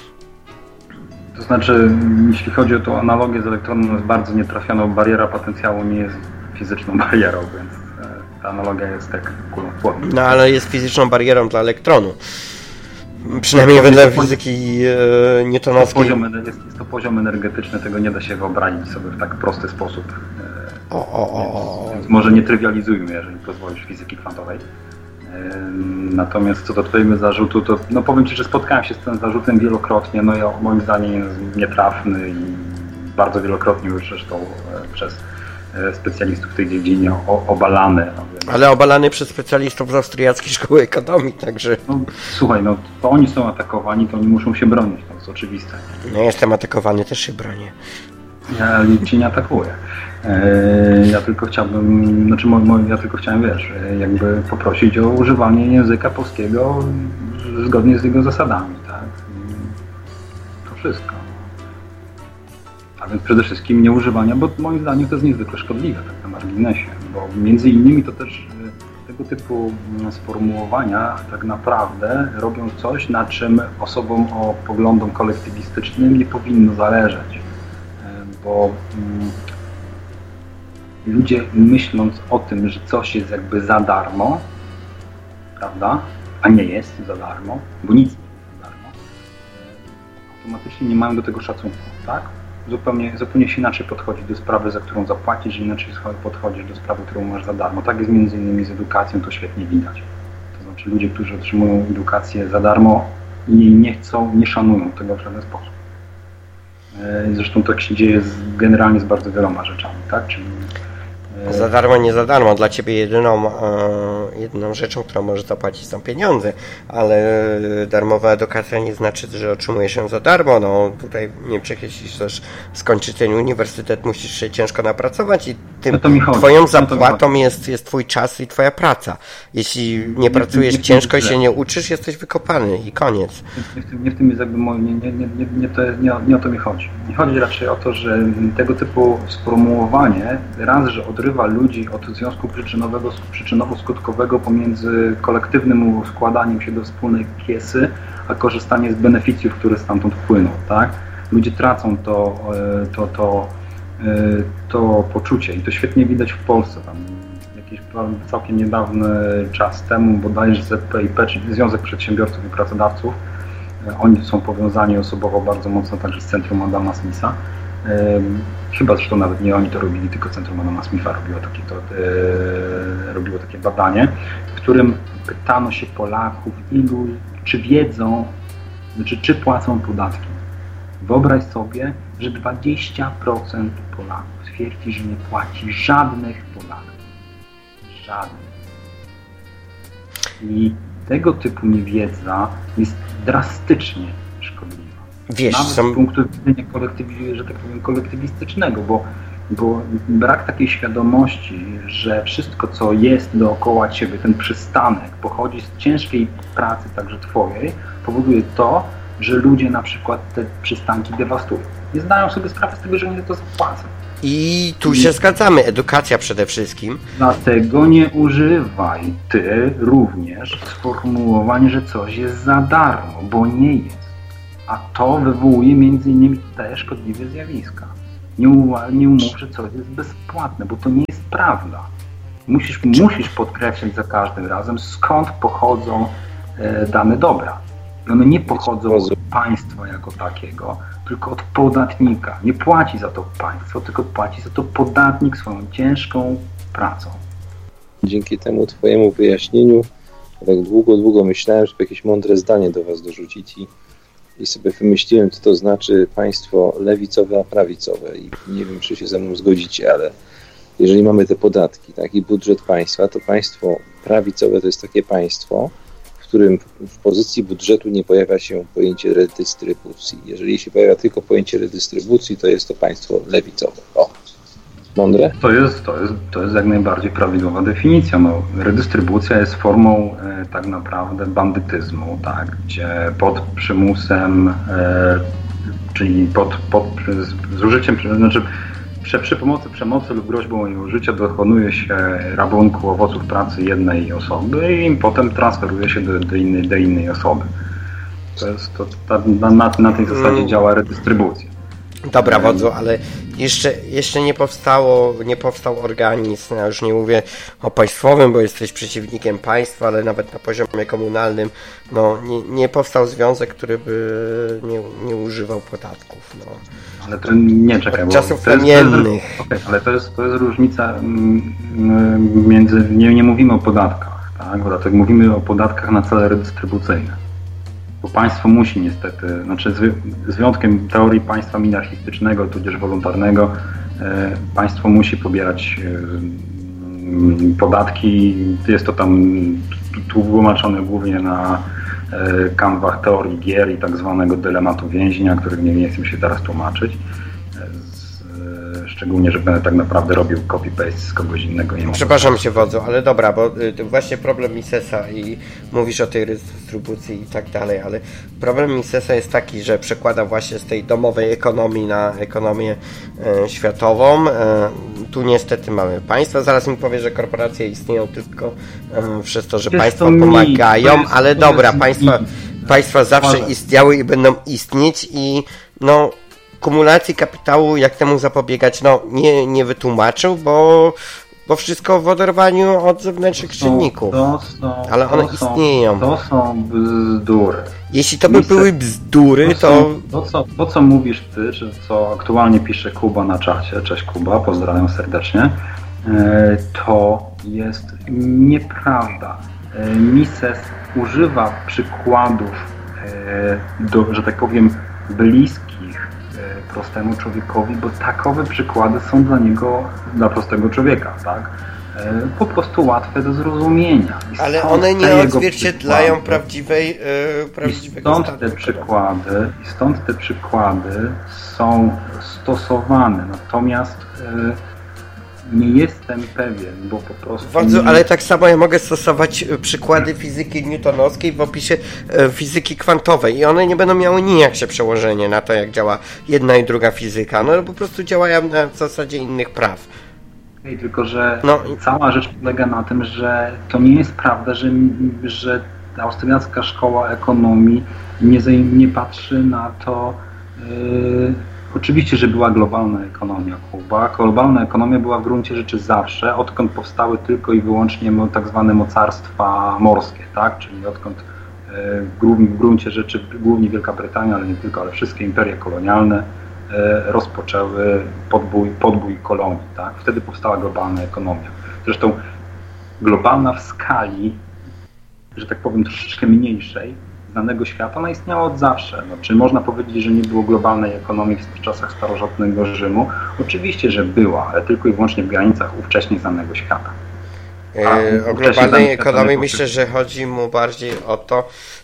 To znaczy, jeśli chodzi o tą analogię z elektronem, jest bardzo nietrafioną. Bariera potencjału nie jest fizyczną barierą, więc ta analogia jest tak kulopłodna. No ale jest fizyczną barierą dla elektronu. Przynajmniej wedle fizyki e, newtonowskiej. Jest to, poziom, jest, jest to poziom energetyczny, tego nie da się wyobrazić sobie w tak prosty sposób. O, o, o. Więc, więc może nie trywializujmy, jeżeli pozwolisz, fizyki kwantowej. Natomiast co do twojego zarzutu, to no powiem Ci, że spotkałem się z tym zarzutem wielokrotnie, no ja moim zdaniem jest nietrafny i bardzo wielokrotnie już zresztą przez specjalistów w tej dziedzinie obalany. No więc... Ale obalany przez specjalistów z austriackiej szkoły ekonomii, także... No, słuchaj, no to oni są atakowani, to oni muszą się bronić, to jest oczywiste. No jestem atakowany, też się bronię. Ja Cię nie atakuję. Ja tylko chciałbym, znaczy ja tylko chciałem, wiesz, jakby poprosić o używanie języka polskiego zgodnie z jego zasadami, tak? To wszystko. A więc przede wszystkim nie używania, bo moim zdaniem to jest niezwykle szkodliwe, tak na marginesie, bo między innymi to też tego typu sformułowania tak naprawdę robią coś, na czym osobom o poglądom kolektywistycznym nie powinno zależeć, bo ludzie myśląc o tym, że coś jest jakby za darmo, prawda, a nie jest za darmo, bo nic nie jest za darmo, automatycznie nie mają do tego szacunku, tak? Zupełnie, zupełnie się inaczej podchodzi do sprawy, za którą zapłacisz, inaczej podchodzisz do sprawy, którą masz za darmo. Tak jest między innymi z edukacją, to świetnie widać. To znaczy ludzie, którzy otrzymują edukację za darmo i nie chcą, nie szanują tego w żaden sposób. Zresztą tak się dzieje z, generalnie z bardzo wieloma rzeczami, tak? Czyli za darmo, nie za darmo. Dla Ciebie jedyną, e, jedyną rzeczą, którą możesz zapłacić, są pieniądze, ale darmowa edukacja nie znaczy, że otrzymujesz ją za darmo. No tutaj w Niemczech, jeśli chcesz skończyć ten uniwersytet, musisz się ciężko napracować i tym no Twoją zapłatą jest, jest Twój czas i Twoja praca. Jeśli nie, nie pracujesz nie, nie, ciężko i się nie uczysz, jesteś wykopany i koniec. Nie w tym, nie w tym jest jakby moje, nie, nie, nie, nie, nie, to, nie, nie o to mi chodzi. Mi chodzi raczej o to, że tego typu sformułowanie raz, że odrywa ludzi od związku przyczynowego, przyczynowo-skutkowego pomiędzy kolektywnym składaniem się do wspólnej piesy, a korzystanie z beneficjów, które stamtąd płyną, tak? Ludzie tracą to, to, to, to poczucie i to świetnie widać w Polsce. Tam jakiś całkiem niedawny czas temu bodajże Z P I P, czyli Związek Przedsiębiorców i Pracodawców, oni są powiązani osobowo bardzo mocno także z Centrum Adama Smitha. Chyba zresztą nawet nie oni to robili, tylko Centrum Adama Smitha robiło takie, to, e, robiło takie badanie, w którym pytano się Polaków, ilu, czy wiedzą, znaczy czy płacą podatki. Wyobraź sobie, że dwadzieścia procent Polaków twierdzi, że nie płaci żadnych podatków. Żadnych. I tego typu niewiedza jest drastycznie szkodliwa. Wiesz, Nawet są... z punktu widzenia kolektywi- że tak powiem, kolektywistycznego, bo bo brak takiej świadomości, że wszystko, co jest dookoła ciebie, ten przystanek pochodzi z ciężkiej pracy, także twojej, powoduje to, że ludzie na przykład te przystanki dewastują. Nie zdają sobie sprawy z tego, że nie to zapłacą. I tu się zgadzamy, edukacja przede wszystkim. Dlatego nie używaj ty również sformułowań, że coś jest za darmo, bo nie jest. A to wywołuje między innymi te szkodliwe zjawiska. Nie, uwa- nie umów, że coś jest bezpłatne, bo to nie jest prawda. Musisz, musisz podkreślać za każdym razem, skąd pochodzą e, dane dobra. I one nie pochodzą od państwa jako takiego, tylko od podatnika. Nie płaci za to państwo, tylko płaci za to podatnik swoją ciężką pracą. Dzięki temu twojemu wyjaśnieniu tak długo, długo myślałem, żeby jakieś mądre zdanie do was dorzucić i, i sobie wymyśliłem, co to znaczy państwo lewicowe, a prawicowe. I nie wiem, czy się ze mną zgodzicie, ale jeżeli mamy te podatki, tak, i budżet państwa, to państwo prawicowe to jest takie państwo, w którym w pozycji budżetu nie pojawia się pojęcie redystrybucji. Jeżeli się pojawia tylko pojęcie redystrybucji, to jest to państwo lewicowe. O, mądre? To jest, to jest, to jest jak najbardziej prawidłowa definicja. No, redystrybucja jest formą e, tak naprawdę bandytyzmu, tak, gdzie pod przymusem, e, czyli pod, pod z, z użyciem, znaczy przy, przy pomocy przemocy lub groźbą jej użycia dokonuje się rabunku owoców pracy jednej osoby i potem transferuje się do, do, innej, do innej osoby. To jest, to, ta, na, na tej zasadzie działa redystrybucja. Dobra, wodzu, ale jeszcze, jeszcze nie powstało, nie powstał organizm, ja już nie mówię o państwowym, bo jesteś przeciwnikiem państwa, ale nawet na poziomie komunalnym, no nie, nie powstał związek, który by nie, nie używał podatków. No. Ale to nie, czekaj, Od czasów to jest, kamiennych. To jest, okay, ale to jest, to jest różnica między, nie, nie mówimy o podatkach, tak? Bo dlatego mówimy o podatkach na cele redystrybucyjne. Bo państwo musi niestety, znaczy z, z wyjątkiem teorii państwa minarchistycznego, tudzież wolontarnego, e, państwo musi pobierać e, podatki. Jest to tam tłumaczone głównie na e, kanwach teorii gier i tak zwanego dylematu więźnia, który nie, nie chcę się teraz tłumaczyć. Szczególnie, że będę tak naprawdę robił copy-paste z kogoś innego. Nie Przepraszam cię, wodzu, ale dobra, bo y, właśnie problem Misesa i mówisz o tej redystrybucji i tak dalej, ale problem Misesa jest taki, że przekłada właśnie z tej domowej ekonomii na ekonomię e, światową. E, tu niestety mamy państwa. Zaraz mi powie, że korporacje istnieją tylko e, przez to, że jest państwa to pomagają, jest, ale dobra, jest państwa, państwa zawsze Może. istniały i będą istnieć i no kumulacji kapitału, jak temu zapobiegać, no nie, nie wytłumaczył, bo, bo wszystko w oderwaniu od zewnętrznych czynników. To są, ale one to są, istnieją. To są bzdury. Jeśli to by Misy, były bzdury, to... to... Są, to, co, to co mówisz ty, czy co aktualnie pisze Kuba na czacie, cześć Kuba, pozdrawiam serdecznie, to jest nieprawda. Mises używa przykładów, do, że tak powiem, bliskich prostemu człowiekowi, bo takowe przykłady są dla niego, dla prostego człowieka, tak? Po prostu łatwe do zrozumienia. I ale one nie odzwierciedlają prawdziwej, yy, prawdziwego I stąd te przykłady, i stąd te przykłady są stosowane, natomiast yy, nie jestem pewien, bo po prostu... Bardzo, nie... ale tak samo ja mogę stosować przykłady fizyki newtonowskiej w opisie e, fizyki kwantowej i one nie będą miały nijak się przełożenie na to, jak działa jedna i druga fizyka. No po prostu działają na zasadzie innych praw. Okay, tylko, że no. cała rzecz polega na tym, że to nie jest prawda, że, że austriacka szkoła ekonomii nie, nie patrzy na to... Yy, Oczywiście, że była globalna ekonomia Kuba. Globalna ekonomia była w gruncie rzeczy zawsze, odkąd powstały tylko i wyłącznie tak zwane mocarstwa morskie, tak? Czyli odkąd e, w gruncie rzeczy głównie Wielka Brytania, ale nie tylko, ale wszystkie imperia kolonialne e, rozpoczęły podbój, podbój kolonii, tak? Wtedy powstała globalna ekonomia. Zresztą globalna w skali, że tak powiem, troszeczkę mniejszej, znanego świata, ona istniała od zawsze. No, czy można powiedzieć, że nie było globalnej ekonomii w czasach starożytnego Rzymu? Oczywiście, że była, ale tylko i wyłącznie w granicach ówcześnie znanego świata. Yy, o globalnej ekonomii myślę, że chodzi mu bardziej o to,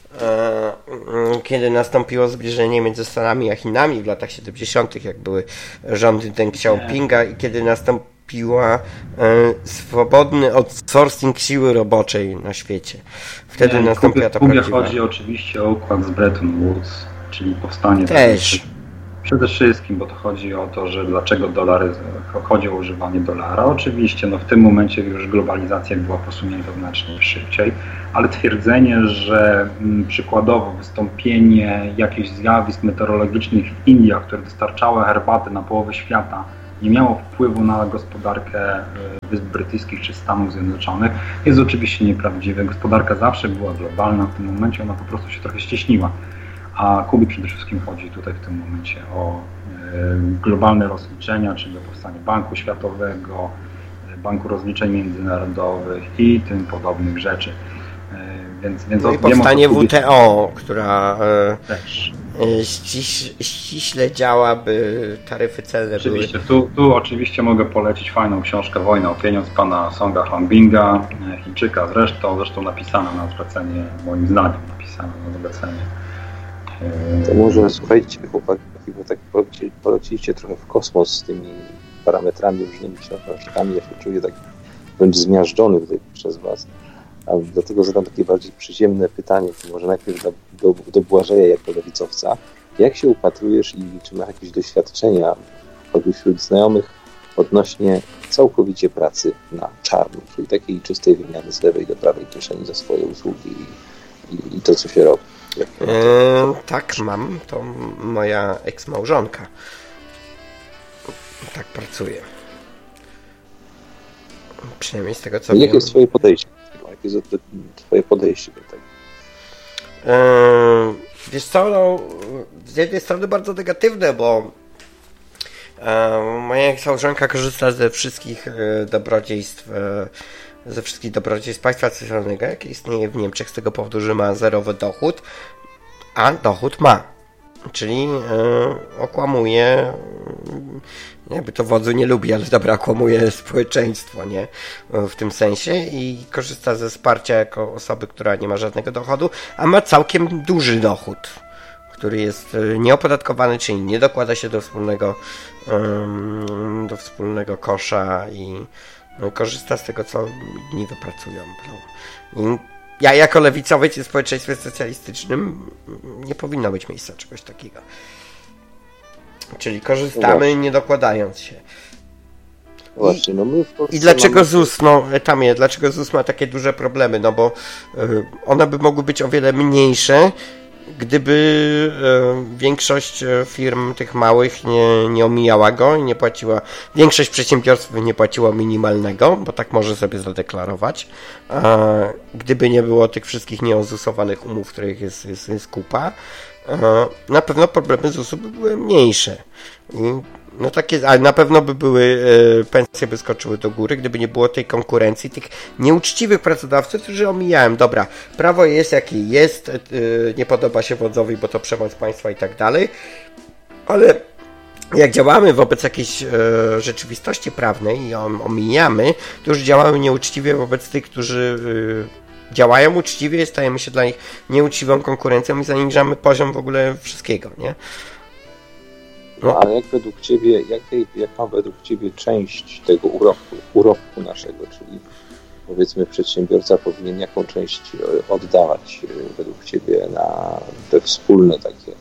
kiedy nastąpiło zbliżenie między Stanami a Chinami w latach siedemdziesiątych, jak były rządy Deng Xiaopinga i kiedy nastąpiła swobodny outsourcing siły roboczej na świecie. Wtedy nie, nastąpiła ta prawdziwa... W chodzi oczywiście o układ z Bretton Woods, czyli powstanie... Też. Przede wszystkim, bo to chodzi o to, że dlaczego dolary, chodzi o używanie dolara. Oczywiście no w tym momencie już globalizacja była posunięta znacznie szybciej, ale twierdzenie, że m, przykładowo wystąpienie jakichś zjawisk meteorologicznych w Indiach, które dostarczały herbaty na połowę świata, nie miało wpływu na gospodarkę Wysp Brytyjskich czy Stanów Zjednoczonych, jest oczywiście nieprawdziwe. Gospodarka zawsze była globalna, w tym momencie ona po prostu się trochę ścieśniła. A Kubie przede wszystkim chodzi tutaj w tym momencie o globalne rozliczenia, czyli o powstanie Banku Światowego, Banku Rozliczeń Międzynarodowych i tym podobnych rzeczy. Więc, więc no i powstanie W T O, która też ściś, ściśle działa, by taryfy celne oczywiście, były... Tu, tu oczywiście mogę polecić fajną książkę Wojna o pieniądz pana Songa Hongbinga, Chińczyka zresztą, zresztą napisana na zlecenie, moim zdaniem napisana na zlecenie. To może słuchajcie, chłopaki, bo tak poleciliście trochę w kosmos z tymi parametrami, różnymi książkami. Ja się czuję tak wręcz zmiażdżony tutaj przez was. A dlatego zadam takie bardziej przyziemne pytanie, to może najpierw do, do, do Błażeja jako lewicowca. Jak się upatrujesz i czy masz jakieś doświadczenia wśród znajomych odnośnie całkowicie pracy na czarno, czyli takiej czystej wymiany z lewej do prawej kieszeni za swoje usługi i, i, i to, co się robi? Eee, tak, mam. To moja eks-małżonka. Tak pracuje. Przynajmniej z tego, co wiem. Jakie jest twoje podejście? Jakie jest twoje podejście do tego? Eee, wiesz co, no, z jednej strony bardzo negatywne, bo e, moja eks-małżonka korzysta ze wszystkich e, dobrodziejstw e, ze wszystkich dobrodziejstw państwa centralnego, jakie istnieje w Niemczech, z tego powodu, że ma zerowy dochód, a dochód ma. Czyli yy, okłamuje, yy, jakby to wodzu nie lubi, ale dobra, okłamuje społeczeństwo, nie? W tym sensie i korzysta ze wsparcia jako osoby, która nie ma żadnego dochodu, a ma całkiem duży dochód, który jest nieopodatkowany, czyli nie dokłada się do wspólnego, yy, do wspólnego kosza i no, korzysta z tego, co inni wypracują. No. I ja jako lewicowiec w społeczeństwie socjalistycznym nie powinno być miejsca czegoś takiego. Czyli korzystamy, nie dokładając się. I, Właśnie, no my w Polsce I dlaczego mamy... Z U S, no Tamie, dlaczego Z U S ma takie duże problemy? No bo y, one by mogły być o wiele mniejsze, gdyby y, większość firm tych małych nie, nie omijała go i nie płaciła, większość przedsiębiorstw nie płaciła minimalnego, bo tak może sobie zadeklarować. A gdyby nie było tych wszystkich nieozusowanych umów, których jest, jest, jest kupa, a na pewno problemy Z U S-u by były mniejsze. I no takie, ale na pewno by były, e, pensje by skoczyły do góry, gdyby nie było tej konkurencji, tych nieuczciwych pracodawców, którzy omijałem, dobra, prawo jest jakie jest, e, nie podoba się wodzowi, bo to przemoc państwa i tak dalej, ale jak działamy wobec jakiejś e, rzeczywistości prawnej i ją omijamy, to już działamy nieuczciwie wobec tych, którzy e, działają uczciwie, stajemy się dla nich nieuczciwą konkurencją i zaniżamy poziom w ogóle wszystkiego, nie? No, ale jak według Ciebie, jakiej, jaka według Ciebie część tego urobku, urobku naszego, czyli powiedzmy przedsiębiorca powinien jaką część oddawać według Ciebie na te wspólne takie,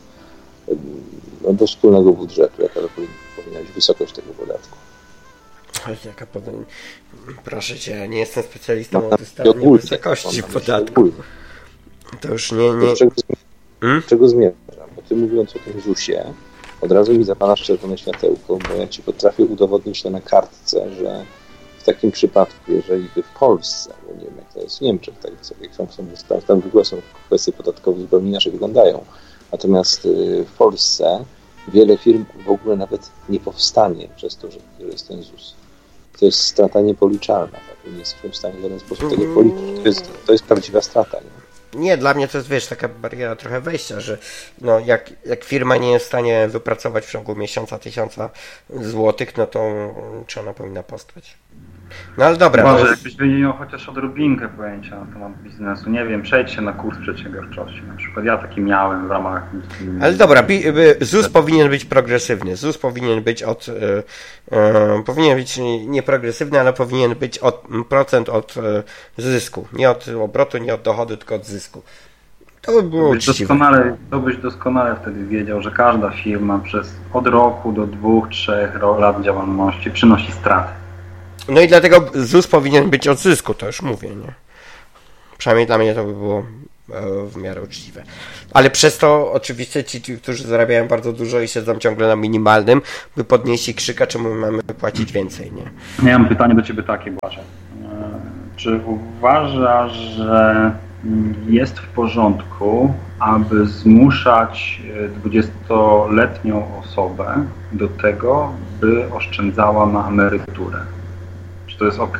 no, do wspólnego budżetu, jaka powinna być wysokość tego podatku? Jaka powinna... Proszę Cię, ja nie jestem specjalistą od ustalenia wysokości podatku. To już nie... nie... Czego, hmm? czego zmierzam? Bo Ty mówiąc o tym Z U S-ie, od razu mi zapalasz czerwone światełko, bo ja Ci potrafię udowodnić to na kartce, że w takim przypadku, jeżeli by w Polsce, bo nie wiem jak to jest w Niemczech, tak jak są, są, tam w ogóle są kwestie podatkowe zupełnie inaczej wyglądają, natomiast w Polsce wiele firm w ogóle nawet nie powstanie przez to, że jest ten Z U S. To jest strata niepoliczalna, tak? Nie jesteśmy w stanie w żaden sposób tego policzyć. To jest, to jest prawdziwa strata, nie? Nie, dla mnie to jest, wiesz, taka bariera trochę wejścia, że no, jak, jak firma nie jest w stanie wypracować w ciągu miesiąca tysiąca złotych, no to czy ona powinna powstać? No ale dobra. Może jest... jakbyś wymienił chociaż odrobinkę pojęcia na temat biznesu. Nie wiem, przejdź się na kurs przedsiębiowczości. Na przykład ja taki miałem w ramach... Ale dobra, Z U S powinien być progresywny. Z U S powinien być od... Yy, yy, powinien być nie progresywny, ale powinien być od procent od yy, zysku. Nie od obrotu, nie od dochodu, tylko od zysku. To by było to byś uczciwe. Doskonale, to byś doskonale wtedy wiedział, że każda firma przez od roku do dwóch, trzech lat działalności przynosi straty. No i dlatego Z U S powinien być od zysku, to już mówię, nie? Przynajmniej dla mnie to by było w miarę uczciwe. Ale przez to oczywiście ci, którzy zarabiają bardzo dużo i siedzą ciągle na minimalnym, by podnieśli krzyka, czemu mamy płacić więcej, nie? Ja mam pytanie do Ciebie takie, Błażej. Czy uważasz, że jest w porządku, aby zmuszać dwudziestoletnią osobę do tego, by oszczędzała na emeryturę? Czy to jest ok?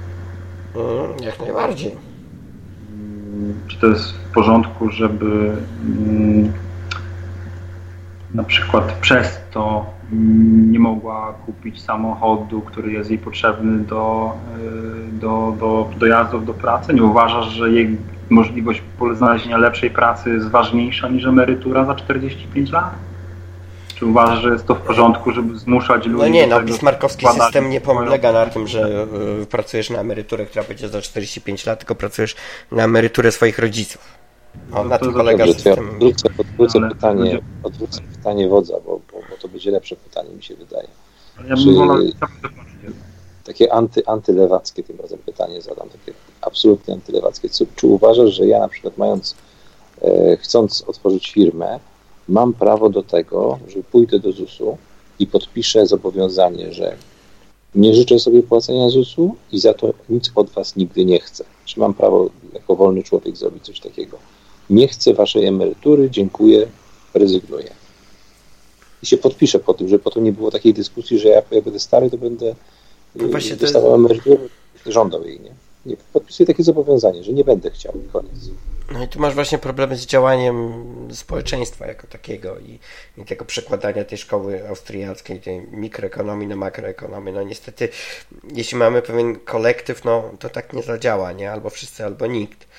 Mm, jak najbardziej. Czy to jest w porządku, żeby mm, na przykład przez to nie mogła kupić samochodu, który jest jej potrzebny do, do, do dojazdów do pracy? Nie uważasz, że jej możliwość znalezienia lepszej pracy jest ważniejsza niż emerytura za czterdzieści pięć lat? Czy uważasz, że jest to w porządku, żeby zmuszać ludzi? No nie, no bismarckowski system nie polega na tym, że y, pracujesz na emeryturę, która będzie za czterdzieści pięć lat, tylko pracujesz na emeryturę swoich rodziców. O, na tym polega dobrze, system. Ja odwrócę, odwrócę, pytanie, odwrócę pytanie wodza, bo, bo, bo to będzie lepsze pytanie, mi się wydaje. Ja bym wolał dokończyć. Takie anty, antylewackie tym razem pytanie zadam, takie absolutnie antylewackie. Czy, czy uważasz, że ja na przykład mając, e, chcąc otworzyć firmę, mam prawo do tego, że pójdę do Z U S-u i podpiszę zobowiązanie, że nie życzę sobie płacenia Z U S-u i za to nic od was nigdy nie chcę. Czy mam prawo jako wolny człowiek zrobić coś takiego? Nie chcę waszej emerytury, dziękuję, rezygnuję. I się podpiszę po tym, żeby potem nie było takiej dyskusji, że ja, jak będę stary, to będę no właśnie dostawał to... emeryturę, żądał jej, nie? Nie, podpisuję takie zobowiązanie, że nie będę chciał, koniec. No i tu masz właśnie problemy z działaniem społeczeństwa jako takiego i, i tego przekładania tej szkoły austriackiej, tej mikroekonomii na makroekonomię. No niestety, jeśli mamy pewien kolektyw, no to tak nie zadziała, nie? Albo wszyscy, albo nikt.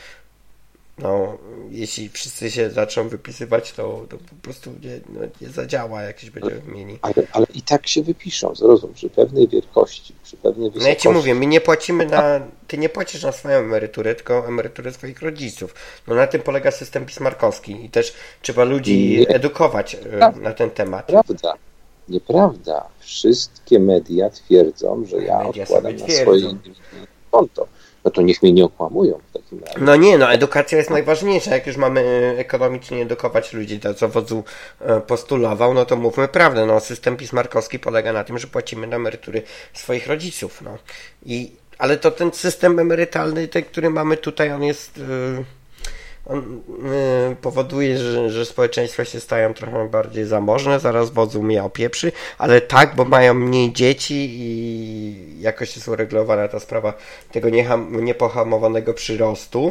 No, jeśli wszyscy się zaczną wypisywać, to, to po prostu nie, no, nie zadziała, jak się będziemy mieli. Ale, ale i tak się wypiszą, zrozum, przy pewnej wielkości, przy pewnej wysokości. No ja ci mówię, my nie płacimy na, ty nie płacisz na swoją emeryturę, tylko emeryturę swoich rodziców. No na tym polega system bismarckowski i też trzeba ludzi nie. edukować Prawda. na ten temat. Prawda, nieprawda. Wszystkie media twierdzą, że ja media odkładam na swoje konto. No to niech mnie nie okłamują w takim razie. No nie, no edukacja jest najważniejsza. Jak już mamy ekonomicznie edukować ludzi, to co wodzu postulował, no to mówmy prawdę. No system bismarckowski polega na tym, że płacimy na emerytury swoich rodziców. No. I, ale to ten system emerytalny, ten, który mamy tutaj, on jest... Yy... On y, powoduje, że, że społeczeństwa się stają trochę bardziej zamożne, zaraz wodzu mnie opieprzy, ale tak, bo mają mniej dzieci i jakoś jest uregulowana ta sprawa tego nieham, niepohamowanego przyrostu,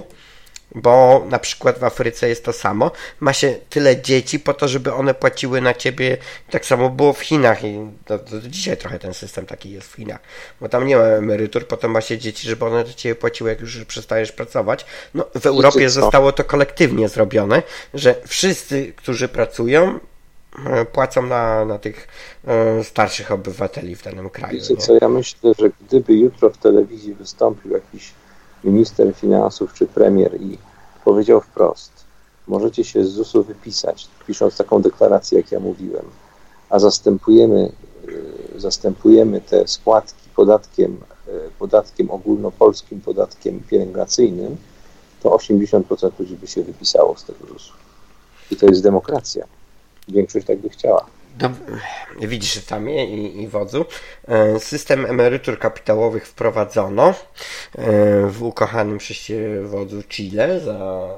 bo na przykład w Afryce jest to samo, ma się tyle dzieci po to, żeby one płaciły na ciebie, tak samo było w Chinach i do, do dzisiaj trochę ten system taki jest w Chinach, bo tam nie ma emerytur, potem ma się dzieci, żeby one do ciebie płaciły, jak już przestajesz pracować. No w Europie zostało to kolektywnie zrobione, że wszyscy, którzy pracują, płacą na, na tych e, starszych obywateli w danym kraju. Wiecie co, ja myślę, że gdyby jutro w telewizji wystąpił jakiś minister finansów czy premier i powiedział wprost, możecie się z Z U S-u wypisać, pisząc taką deklarację, jak ja mówiłem, a zastępujemy, zastępujemy te składki podatkiem, podatkiem ogólnopolskim, podatkiem pielęgnacyjnym, to osiemdziesiąt procent ludzi by się wypisało z tego Z U S-u. I to jest demokracja. Większość tak by chciała. No, widzisz, tam i, i wodzu. System emerytur kapitałowych wprowadzono w ukochanym przez wodzu Chile za,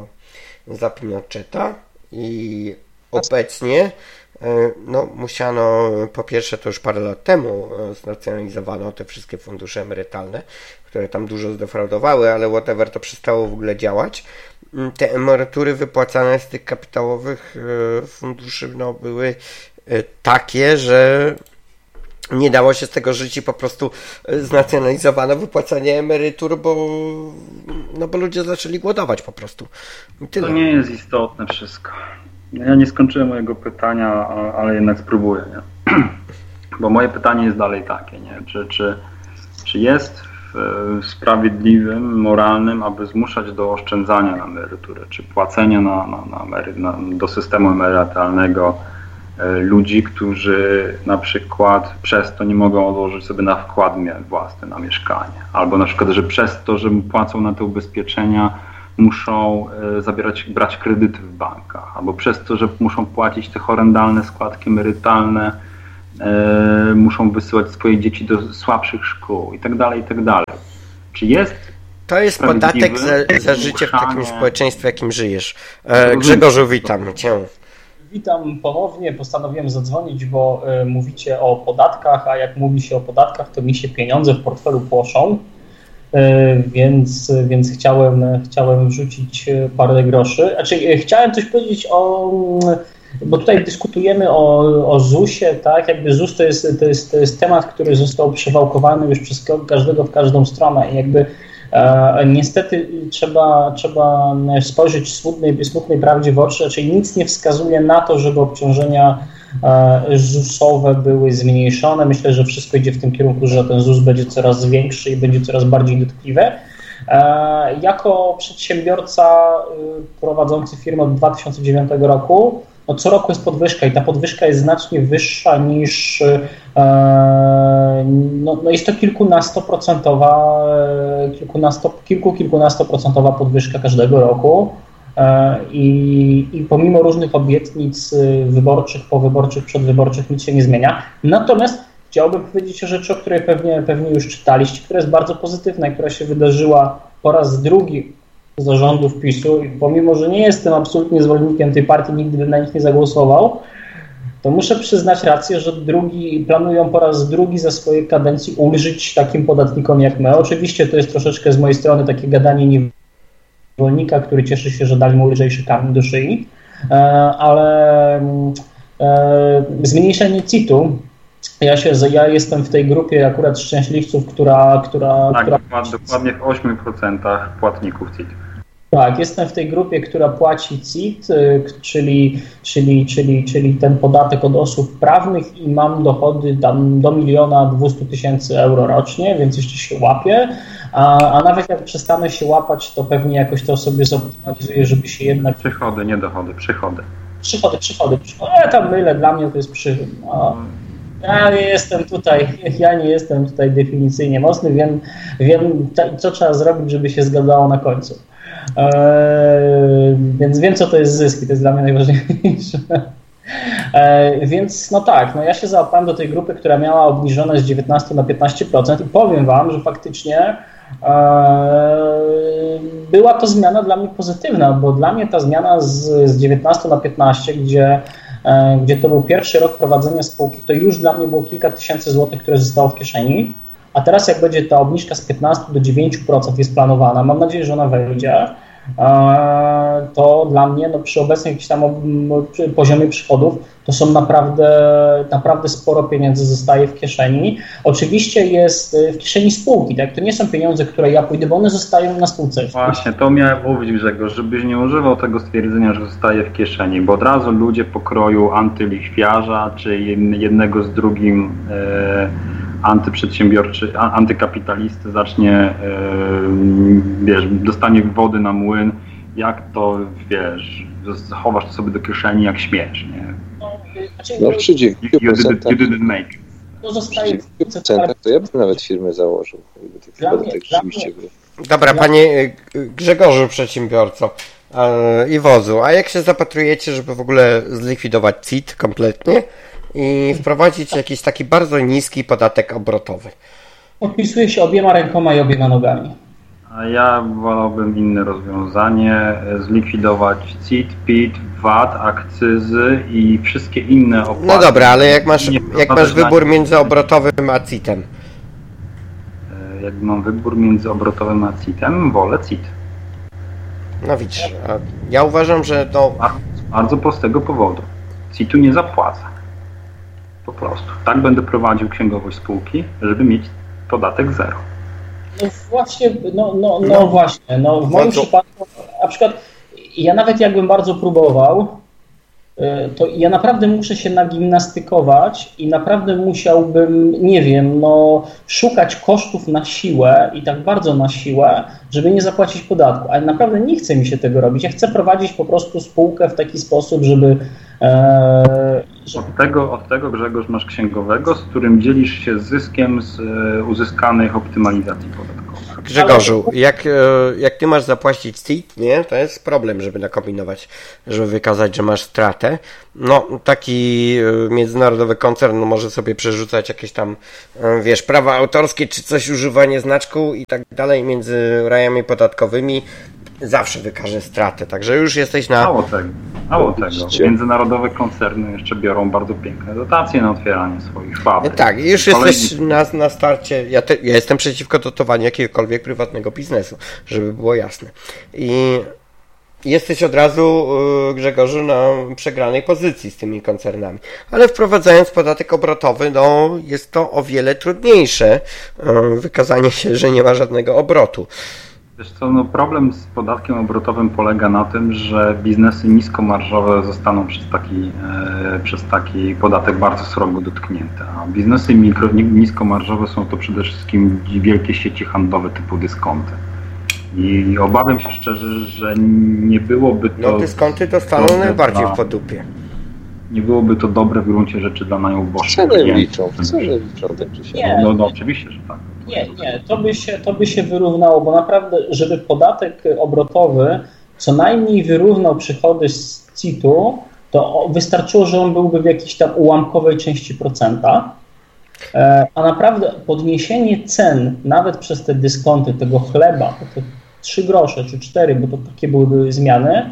za Pinocheta i obecnie no, musiano, po pierwsze to już parę lat temu znacjonalizowano te wszystkie fundusze emerytalne, które tam dużo zdefraudowały, ale whatever, to przestało w ogóle działać. Te emerytury wypłacane z tych kapitałowych funduszy no, były takie, że nie dało się z tego żyć i po prostu znacjonalizowano wypłacanie emerytur, bo, no bo ludzie zaczęli głodować po prostu. I tyle. To nie jest istotne wszystko. Ja nie skończyłem mojego pytania, ale jednak spróbuję. Nie? Bo moje pytanie jest dalej takie, nie? Czy, czy, czy jest sprawiedliwym, moralnym, aby zmuszać do oszczędzania na emeryturę, czy płacenia na, na, na emery, na, do systemu emerytalnego ludzi, którzy na przykład przez to nie mogą odłożyć sobie na wkład własny na mieszkanie. Albo na przykład, że przez to, że płacą na te ubezpieczenia, muszą zabierać, brać kredyty w bankach. Albo przez to, że muszą płacić te horrendalne składki emerytalne, e, muszą wysyłać swoje dzieci do słabszych szkół i tak dalej, i tak dalej. Czy jest To jest podatek za, za życie w takim społeczeństwie, w jakim żyjesz. E, Grzegorzu, witam Cię. Witam ponownie, postanowiłem zadzwonić, bo y, mówicie o podatkach, a jak mówi się o podatkach, to mi się pieniądze w portfelu płoszą, y, więc, więc chciałem, chciałem wrzucić parę groszy. Znaczy, y, chciałem coś powiedzieć o, bo tutaj dyskutujemy o, o zusie, tak, jakby Z U S to jest, to, jest, to jest temat, który został przewałkowany już przez każdego w każdą stronę i jakby E, niestety trzeba, trzeba spojrzeć w smutnej, smutnej prawdzie w oczy, czyli nic nie wskazuje na to, żeby obciążenia e, zusowe były zmniejszone. Myślę, że wszystko idzie w tym kierunku, że ten Z U S będzie coraz większy i będzie coraz bardziej dotkliwy. E, jako przedsiębiorca y, prowadzący firmę od dwa tysiące dziewiątego roku, no co roku jest podwyżka i ta podwyżka jest znacznie wyższa niż, e, no, no jest to kilkunastoprocentowa, kilkunasto, kilku, kilkunastoprocentowa podwyżka każdego roku e, i, i pomimo różnych obietnic wyborczych, powyborczych, przedwyborczych nic się nie zmienia. Natomiast chciałbym powiedzieć o rzeczy, o której pewnie, pewnie już czytaliście, która jest bardzo pozytywna i która się wydarzyła po raz drugi zarządów PiSu i pomimo, że nie jestem absolutnie zwolennikiem tej partii, nigdy bym na nich nie zagłosował, to muszę przyznać rację, że drugi, planują po raz drugi za swojej kadencji ulżyć takim podatnikom jak my. Oczywiście to jest troszeczkę z mojej strony takie gadanie niewolnika, który cieszy się, że dali mu lżejszy kamień do szyi, ale zmniejszenie C I T-u, Ja, się, ja jestem w tej grupie akurat szczęśliwców, która... która, tak, która... dokładnie w ośmiu procentach płatników C I T. Tak, jestem w tej grupie, która płaci C I T, czyli, czyli, czyli, czyli ten podatek od osób prawnych i mam dochody tam do miliona dwustu tysięcy euro rocznie, więc jeszcze się łapię, a, a nawet jak przestanę się łapać, to pewnie jakoś to sobie zoptymalizuję, żeby się jednak... Przychody, nie dochody, przychody. Przychody, przychody, przychody. Ja tam mylę, dla mnie to jest przychód. No. Ja nie jestem tutaj, ja nie jestem tutaj definicyjnie mocny, wiem, wiem co trzeba zrobić, żeby się zgadzało na końcu. Eee, więc wiem, co to jest zysk i to jest dla mnie najważniejsze. Eee, więc no tak, no ja się załapałem do tej grupy, która miała obniżone z dziewiętnaście na piętnaście procent i powiem Wam, że faktycznie eee, była to zmiana dla mnie pozytywna, bo dla mnie ta zmiana z, z dziewiętnastu na piętnaście, gdzie gdzie to był pierwszy rok prowadzenia spółki, to już dla mnie było kilka tysięcy złotych, które zostało w kieszeni, a teraz jak będzie ta obniżka z piętnastu do dziewięciu procent jest planowana, mam nadzieję, że ona wejdzie, to dla mnie no, przy obecnym jakimś tam poziomie przychodów to są naprawdę, naprawdę sporo pieniędzy zostaje w kieszeni. Oczywiście jest w kieszeni spółki, tak? To nie są pieniądze, które ja pójdę, bo one zostają na spółce. Właśnie, to miałem mówić, Grzegorz, żebyś nie używał tego stwierdzenia, że zostaje w kieszeni, bo od razu ludzie pokroju antylichwiarza, czy jednego z drugim e, antyprzedsiębiorczy, antykapitalisty zacznie, e, wiesz, dostanie wody na młyn, jak to, wiesz, chowasz to sobie do kieszeni jak śmiesz, nie? No przy dziewięciu procentach you didn't make it. To zostaje w procentach, to ja bym nawet firmę założył, gdyby tych podatek rzeczywiście był. Dobra, panie Grzegorzu przedsiębiorco yy, i wozu, a jak się zapatrujecie, żeby w ogóle zlikwidować C I T kompletnie i wprowadzić jakiś taki bardzo niski podatek obrotowy? Podpisuję się obiema rękoma i obiema nogami. A ja wolałbym inne rozwiązanie, zlikwidować C I T, P I T, V A T, akcyzy i wszystkie inne opłaty. No dobra, ale jak masz, jak masz wybór między obrotowym a C I T-em? Jak mam wybór między obrotowym a C I T-em, wolę C I T. No widzisz, ja uważam, że to... Z bardzo prostego powodu. C I T-u nie zapłaca. Po prostu. Tak będę prowadził księgowość spółki, żeby mieć podatek zero. No właśnie, no, no, no właśnie, no w moim przypadku, na przykład ja nawet jakbym bardzo próbował, to ja naprawdę muszę się nagimnastykować i naprawdę musiałbym, nie wiem, no szukać kosztów na siłę i tak bardzo na siłę, żeby nie zapłacić podatku, ale naprawdę nie chce mi się tego robić. Ja chcę prowadzić po prostu spółkę w taki sposób, żeby... E, żeby... Od tego, od tego Grzegorz masz księgowego, z którym dzielisz się zyskiem z e, uzyskanych optymalizacji podatkowych. Grzegorzu, jak, jak ty masz zapłacić C I T, nie, to jest problem, żeby nakombinować, żeby wykazać, że masz stratę. No, taki międzynarodowy koncern może sobie przerzucać jakieś tam, wiesz, prawa autorskie, czy coś, używanie znaczku i tak dalej między rajami podatkowymi. Zawsze wykaże stratę, także już jesteś na... Mało tego, mało tego. Międzynarodowe koncerny jeszcze biorą bardzo piękne dotacje na otwieranie swoich fabryk. Tak, już Kolejny... jesteś na, na starcie, ja, te, ja jestem przeciwko dotowaniu jakiegokolwiek prywatnego biznesu, żeby było jasne. I jesteś od razu, Grzegorzu, na przegranej pozycji z tymi koncernami. Ale wprowadzając podatek obrotowy, no jest to o wiele trudniejsze, wykazanie się, że nie ma żadnego obrotu. Wiesz co, no problem z podatkiem obrotowym polega na tym, że biznesy niskomarżowe zostaną przez taki, e, przez taki podatek bardzo srogo dotknięte. A biznesy mikro, niskomarżowe są to przede wszystkim wielkie sieci handlowe typu dyskonty. I obawiam się szczerze, że nie byłoby to... No dyskonty dostaną najbardziej w podupie. Nie byłoby to dobre w gruncie rzeczy dla najuboższych klientów. Co nie liczą? Co nie liczą? Nie. No, no oczywiście, że tak. Nie, nie, to by się, to by się wyrównało, bo naprawdę, żeby podatek obrotowy co najmniej wyrównał przychody z C I T-u, to wystarczyło, że on byłby w jakiejś tam ułamkowej części procenta, a naprawdę podniesienie cen nawet przez te dyskonty tego chleba, to trzy grosze czy cztery, bo to takie byłyby zmiany,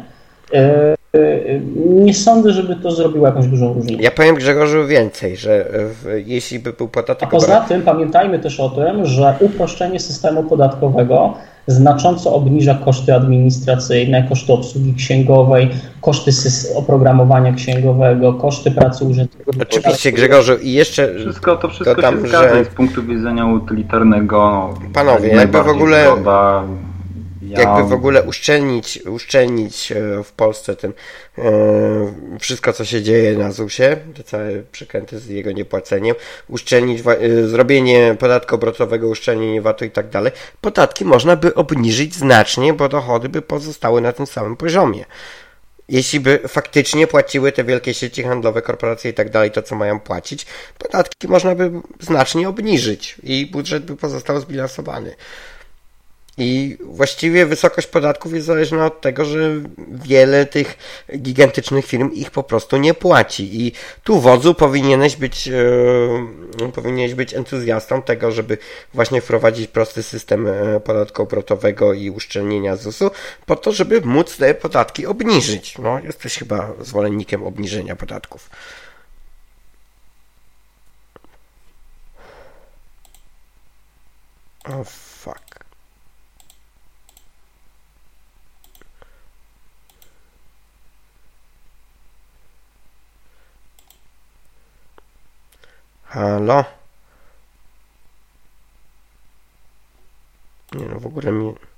nie sądzę, żeby to zrobiło jakąś dużą różnicę. Ja powiem Grzegorzu więcej, że w, jeśli by był podatek... A poza tym pamiętajmy też o tym, że uproszczenie systemu podatkowego znacząco obniża koszty administracyjne, koszty obsługi księgowej, koszty oprogramowania księgowego, koszty pracy urzędników. Oczywiście Grzegorzu i jeszcze... Wszystko to wszystko to tam, się zgadza że... z punktu widzenia utylitarnego. Panowie, jakby w ogóle... Zgoda. Ja... Jakby w ogóle uszczelnić, uszczelnić w Polsce ten, e, wszystko, co się dzieje na zusie, te całe przekręty z jego niepłaceniem, uszczelnić e, zrobienie podatku obrotowego, uszczelnienie V A T-u i tak dalej, podatki można by obniżyć znacznie, bo dochody by pozostały na tym samym poziomie. Jeśli by faktycznie płaciły te wielkie sieci handlowe, korporacje i tak dalej, to co mają płacić, podatki można by znacznie obniżyć i budżet by pozostał zbilansowany. I właściwie wysokość podatków jest zależna od tego, że wiele tych gigantycznych firm ich po prostu nie płaci. I tu wodzu powinieneś być, e, powinieneś być entuzjastą tego, żeby właśnie wprowadzić prosty system podatku obrotowego i uszczelnienia Z U S-u, po to, żeby móc te podatki obniżyć. No, jesteś chyba zwolennikiem obniżenia podatków. O, fuck. Halo? Nie no, w ogóle mi...